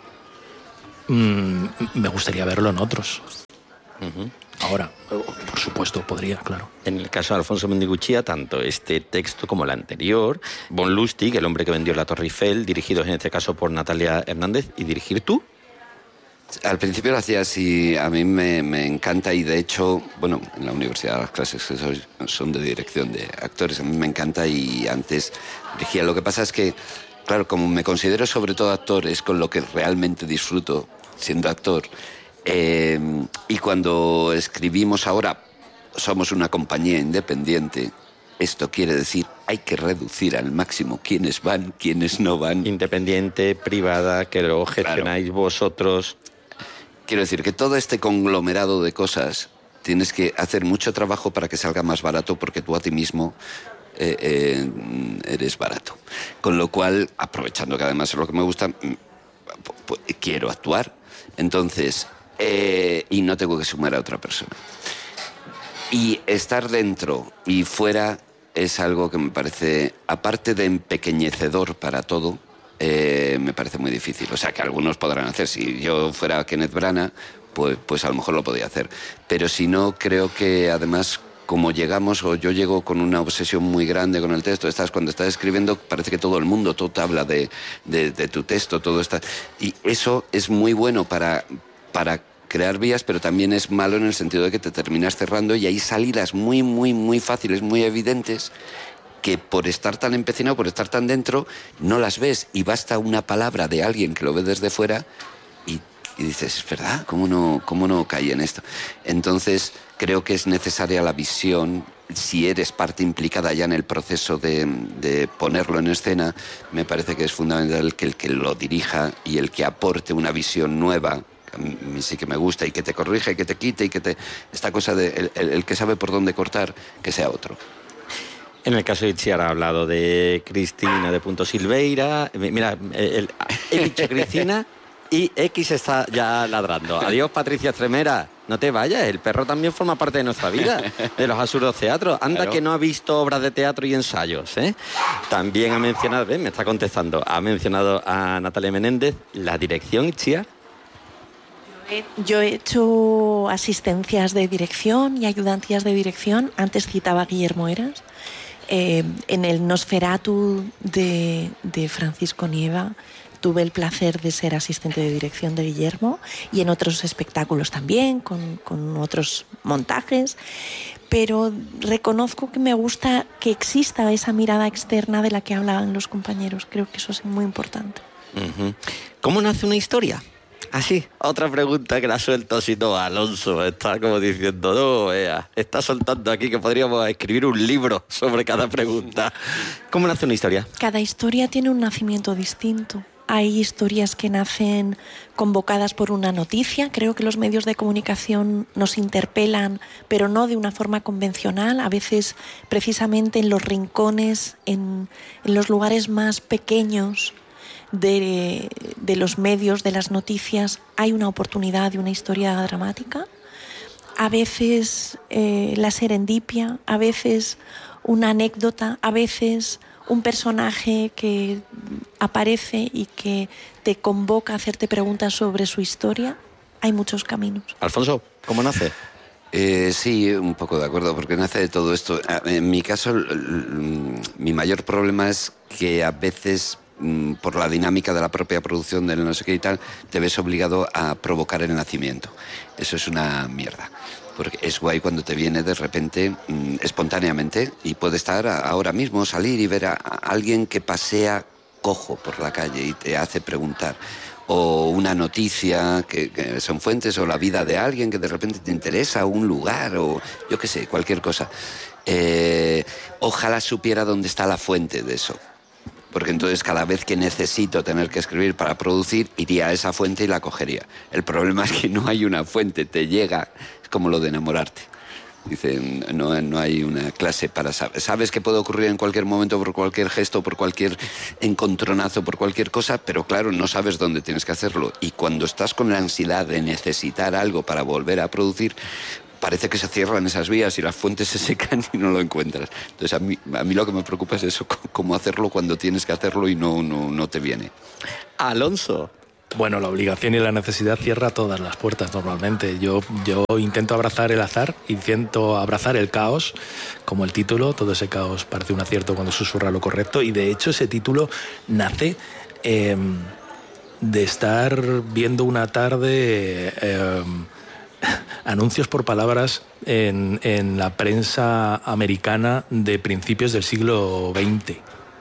mmm, me gustaría verlo en otros. Uh-huh. Ahora, por supuesto, podría, claro. En el caso de Alfonso Mendiguchía, tanto este texto como el anterior, Von Lustig, el hombre que vendió la Torre Eiffel, dirigidos en este caso por Natalia Hernández, y dirigir tú. Al principio lo hacía así, a mí me, me encanta, y de hecho, bueno, en la universidad las clases que soy son de dirección de actores, a mí me encanta y antes dirigía. Lo que pasa es que, claro, como me considero sobre todo actor, es con lo que realmente disfruto siendo actor. Eh, y cuando escribimos ahora, somos una compañía independiente. Esto quiere decir, hay que reducir al máximo quiénes van, quiénes no van. Independiente, privada, que lo gestionáis claro. vosotros. Quiero decir que todo este conglomerado de cosas tienes que hacer mucho trabajo para que salga más barato, porque tú a ti mismo eh, eh, eres barato. Con lo cual, aprovechando que además es lo que me gusta, pues, quiero actuar. Entonces, eh, y no tengo que sumar a otra persona. Y estar dentro y fuera es algo que me parece, aparte de empequeñecedor para todo, eh, me parece muy difícil. O sea, que algunos podrán hacer. Si yo fuera Kenneth Branagh, pues, pues a lo mejor lo podía hacer. Pero si no, creo que además, como llegamos, o yo llego con una obsesión muy grande con el texto, estás, cuando estás escribiendo, parece que todo el mundo, todo te habla de, de, de tu texto, todo está... Y eso es muy bueno para... para crear vías, pero también es malo en el sentido de que te terminas cerrando y hay salidas muy, muy, muy fáciles, muy evidentes, que por estar tan empecinado, por estar tan dentro, no las ves, y basta una palabra de alguien que lo ve desde fuera y, y dices, es verdad, ¿cómo no, cómo no caí en esto? Entonces, creo que es necesaria la visión. Si eres parte implicada ya en el proceso de, de ponerlo en escena, me parece que es fundamental que el que lo dirija y el que aporte una visión nueva, a mí sí que me gusta, y que te corrija y que te quite y que te... Esta cosa de el, el, el que sabe por dónde cortar, que sea otro. En el caso de Itziar ha hablado de Cristina de Punto Silveira. Mira, el, he dicho Cristina y X está ya ladrando. Adiós, Patricia Estremera. No te vayas, el perro también forma parte de nuestra vida, de los absurdos teatros. Anda, claro, que no ha visto obras de teatro y ensayos, ¿eh? También ha mencionado, ¿ves? Me está contestando, ha mencionado a Natalia Menéndez. La dirección, Itziar. Yo he hecho asistencias de dirección y ayudantías de dirección. Antes citaba a Guillermo Heras. Eh, en el Nosferatu de, de Francisco Nieva tuve el placer de ser asistente de dirección de Guillermo, y en otros espectáculos también, con, con otros montajes. Pero reconozco que me gusta que exista esa mirada externa de la que hablaban los compañeros. Creo que eso es muy importante. Uh-huh. ¿Cómo nace una historia? Así, otra pregunta que la suelto si no, Alonso está como diciendo, no, ea, está soltando aquí que podríamos escribir un libro sobre cada pregunta. ¿Cómo nace una historia? Cada historia tiene un nacimiento distinto. Hay historias que nacen convocadas por una noticia. Creo que los medios de comunicación nos interpelan, pero no de una forma convencional. A veces, precisamente en los rincones, en, en los lugares más pequeños De, de los medios, de las noticias, hay una oportunidad de una historia dramática. A veces eh, la serendipia, a veces una anécdota, a veces un personaje que aparece y que te convoca a hacerte preguntas sobre su historia. Hay muchos caminos. Alfonso, ¿cómo nace? Eh, sí, un poco de acuerdo, porque nace de todo esto. En mi caso, mi mayor problema es que a veces, por la dinámica de la propia producción del no sé qué y tal, te ves obligado a provocar el nacimiento. Eso es una mierda, porque es guay cuando te viene de repente, mmm, espontáneamente, y puede estar ahora mismo, salir y ver a alguien que pasea cojo por la calle y te hace preguntar. O una noticia que, que son fuentes, o la vida de alguien que de repente te interesa, o un lugar, o yo qué sé, cualquier cosa. Eh, ojalá supiera dónde está la fuente de eso. Porque entonces cada vez que necesito tener que escribir para producir, iría a esa fuente y la cogería. El problema es que no hay una fuente, te llega, es como lo de enamorarte. Dicen, no, no hay una clase para saber. Sabes que puede ocurrir en cualquier momento, por cualquier gesto, por cualquier encontronazo, por cualquier cosa, pero claro, no sabes dónde tienes que hacerlo. Y cuando estás con la ansiedad de necesitar algo para volver a producir, parece que se cierran esas vías y las fuentes se secan y no lo encuentras. Entonces a mí, a mí lo que me preocupa es eso, cómo hacerlo cuando tienes que hacerlo y no, no, no te viene. Alonso. Bueno, la obligación y la necesidad cierra todas las puertas normalmente. Yo, yo intento abrazar el azar, intento abrazar el caos, como el título. Todo ese caos parece un acierto cuando susurra lo correcto. Y de hecho ese título nace eh, de estar viendo una tarde eh, anuncios por palabras en, en la prensa americana de principios del siglo veinte.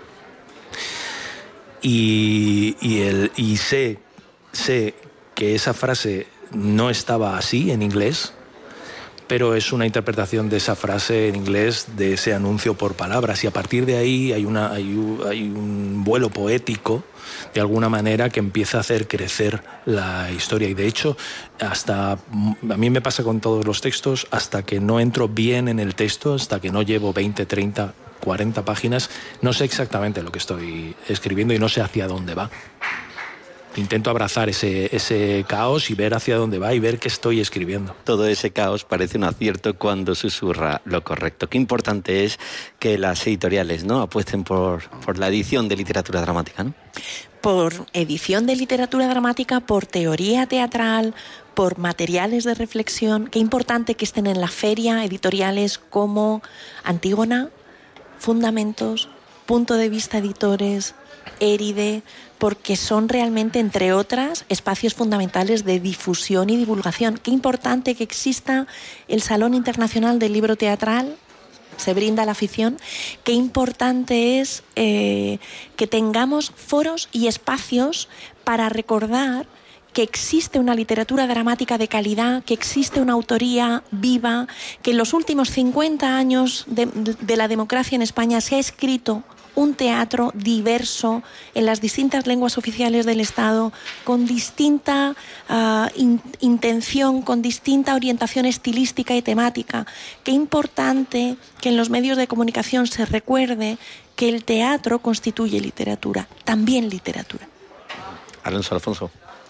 Y, y, el, y sé... Sé que esa frase no estaba así en inglés, pero es una interpretación de esa frase en inglés, de ese anuncio por palabras, y a partir de ahí hay, una, hay, un, hay un vuelo poético, de alguna manera, que empieza a hacer crecer la historia. Y de hecho, hasta a mí me pasa con todos los textos, hasta que no entro bien en el texto, hasta que no llevo veinte, treinta, cuarenta páginas, no sé exactamente lo que estoy escribiendo y no sé hacia dónde va. Intento abrazar ese, ese caos y ver hacia dónde va y ver qué estoy escribiendo. Todo ese caos parece un acierto cuando susurra lo correcto. Qué importante es que las editoriales, ¿no?, apuesten por, por la edición de literatura dramática, ¿no? Por edición de literatura dramática, por teoría teatral, por materiales de reflexión. Qué importante que estén en la feria editoriales como Antígona, Fundamentos, Punto de Vista Editores, Éride, porque son realmente, entre otras, espacios fundamentales de difusión y divulgación. Qué importante que exista el Salón Internacional del Libro Teatral, se brinda a la afición. Qué importante es eh, que tengamos foros y espacios para recordar que existe una literatura dramática de calidad, que existe una autoría viva, que en los últimos cincuenta años de, de la democracia en España se ha escrito un teatro diverso en las distintas lenguas oficiales del Estado, con distinta uh, in, intención, con distinta orientación estilística y temática. Qué importante que en los medios de comunicación se recuerde que el teatro constituye literatura, también literatura. Alonso Alfonso.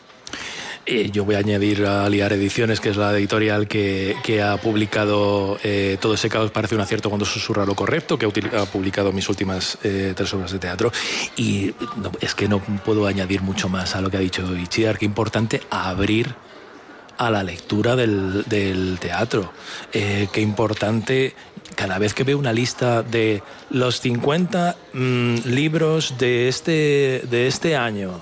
Eh, yo voy a añadir a Liar Ediciones, que es la editorial que, que ha publicado eh, Todo ese caos parece un acierto cuando susurra lo correcto, que ha, ha publicado mis últimas eh, tres obras de teatro. Y no, es que no puedo añadir mucho más a lo que ha dicho Itziar. Qué importante abrir a la lectura del, del teatro. Eh, qué importante, cada vez que veo una lista de los cincuenta mmm, libros de este, de este año,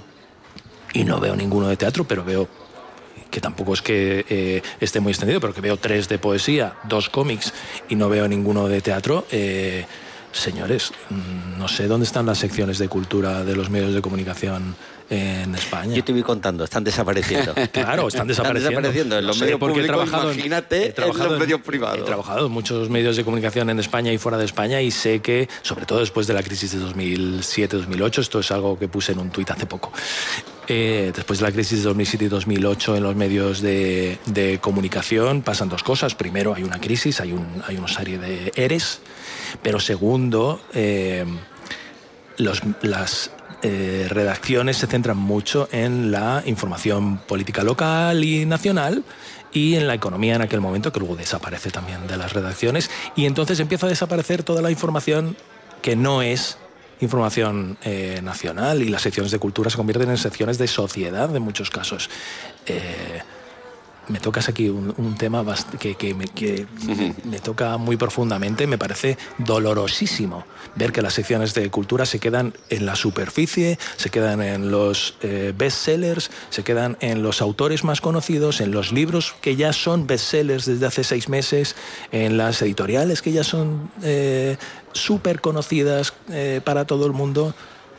y no veo ninguno de teatro, pero veo que tampoco es que eh, esté muy extendido, pero que veo tres de poesía, dos cómics y no veo ninguno de teatro. Eh, señores, no sé dónde están las secciones de cultura de los medios de comunicación en España. Yo te voy contando, están desapareciendo. Claro, están desapareciendo. Están desapareciendo en los no medios sé, públicos, he trabajado imagínate, en, he trabajado en los en, medios privados. He trabajado en muchos medios de comunicación en España y fuera de España y sé que, sobre todo después de la crisis de dos mil siete dos mil ocho, esto es algo que puse en un tuit hace poco, eh, después de la crisis de dos mil siete y dos mil ocho en los medios de, de comunicación pasan dos cosas. Primero, hay una crisis, hay, un, hay una serie de eres, pero segundo, eh, los, las eh, redacciones se centran mucho en la información política local y nacional y en la economía en aquel momento, que luego desaparece también de las redacciones, y entonces empieza a desaparecer toda la información que no es información eh, nacional, y las secciones de cultura se convierten en secciones de sociedad en muchos casos. Eh, me tocas aquí un, un tema bast- que, que, me, que me, me toca muy profundamente. Me parece dolorosísimo ver que las secciones de cultura se quedan en la superficie, se quedan en los eh, bestsellers, se quedan en los autores más conocidos, en los libros que ya son bestsellers desde hace seis meses, en las editoriales que ya son eh, súper conocidas eh, para todo el mundo.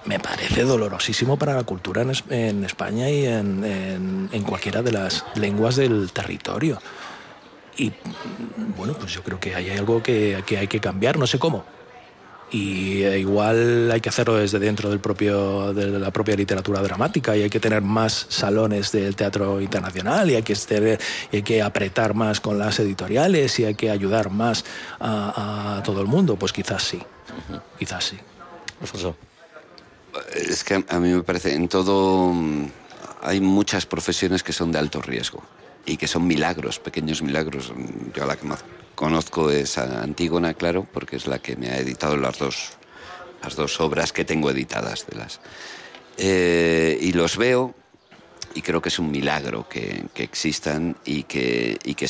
me parece dolorosísimo para la cultura en, en España y en, en, en cualquiera de las lenguas del territorio. Y bueno, pues yo creo que hay algo que, que hay que cambiar, no sé cómo. Y igual hay que hacerlo desde dentro del propio, de la propia literatura dramática, y hay que tener más salones del teatro internacional, y hay que, tener, y hay que apretar más con las editoriales, y hay que ayudar más a, a todo el mundo. Pues quizás sí, uh-huh. quizás sí. Alfonso. Es que a mí me parece, en todo hay muchas profesiones que son de alto riesgo y que son milagros, pequeños milagros. Yo a la que más conozco es a Antígona, claro, porque es la que me ha editado las dos, las dos obras que tengo editadas de las. Eh, y los veo y creo que es un milagro que, que existan y que, y que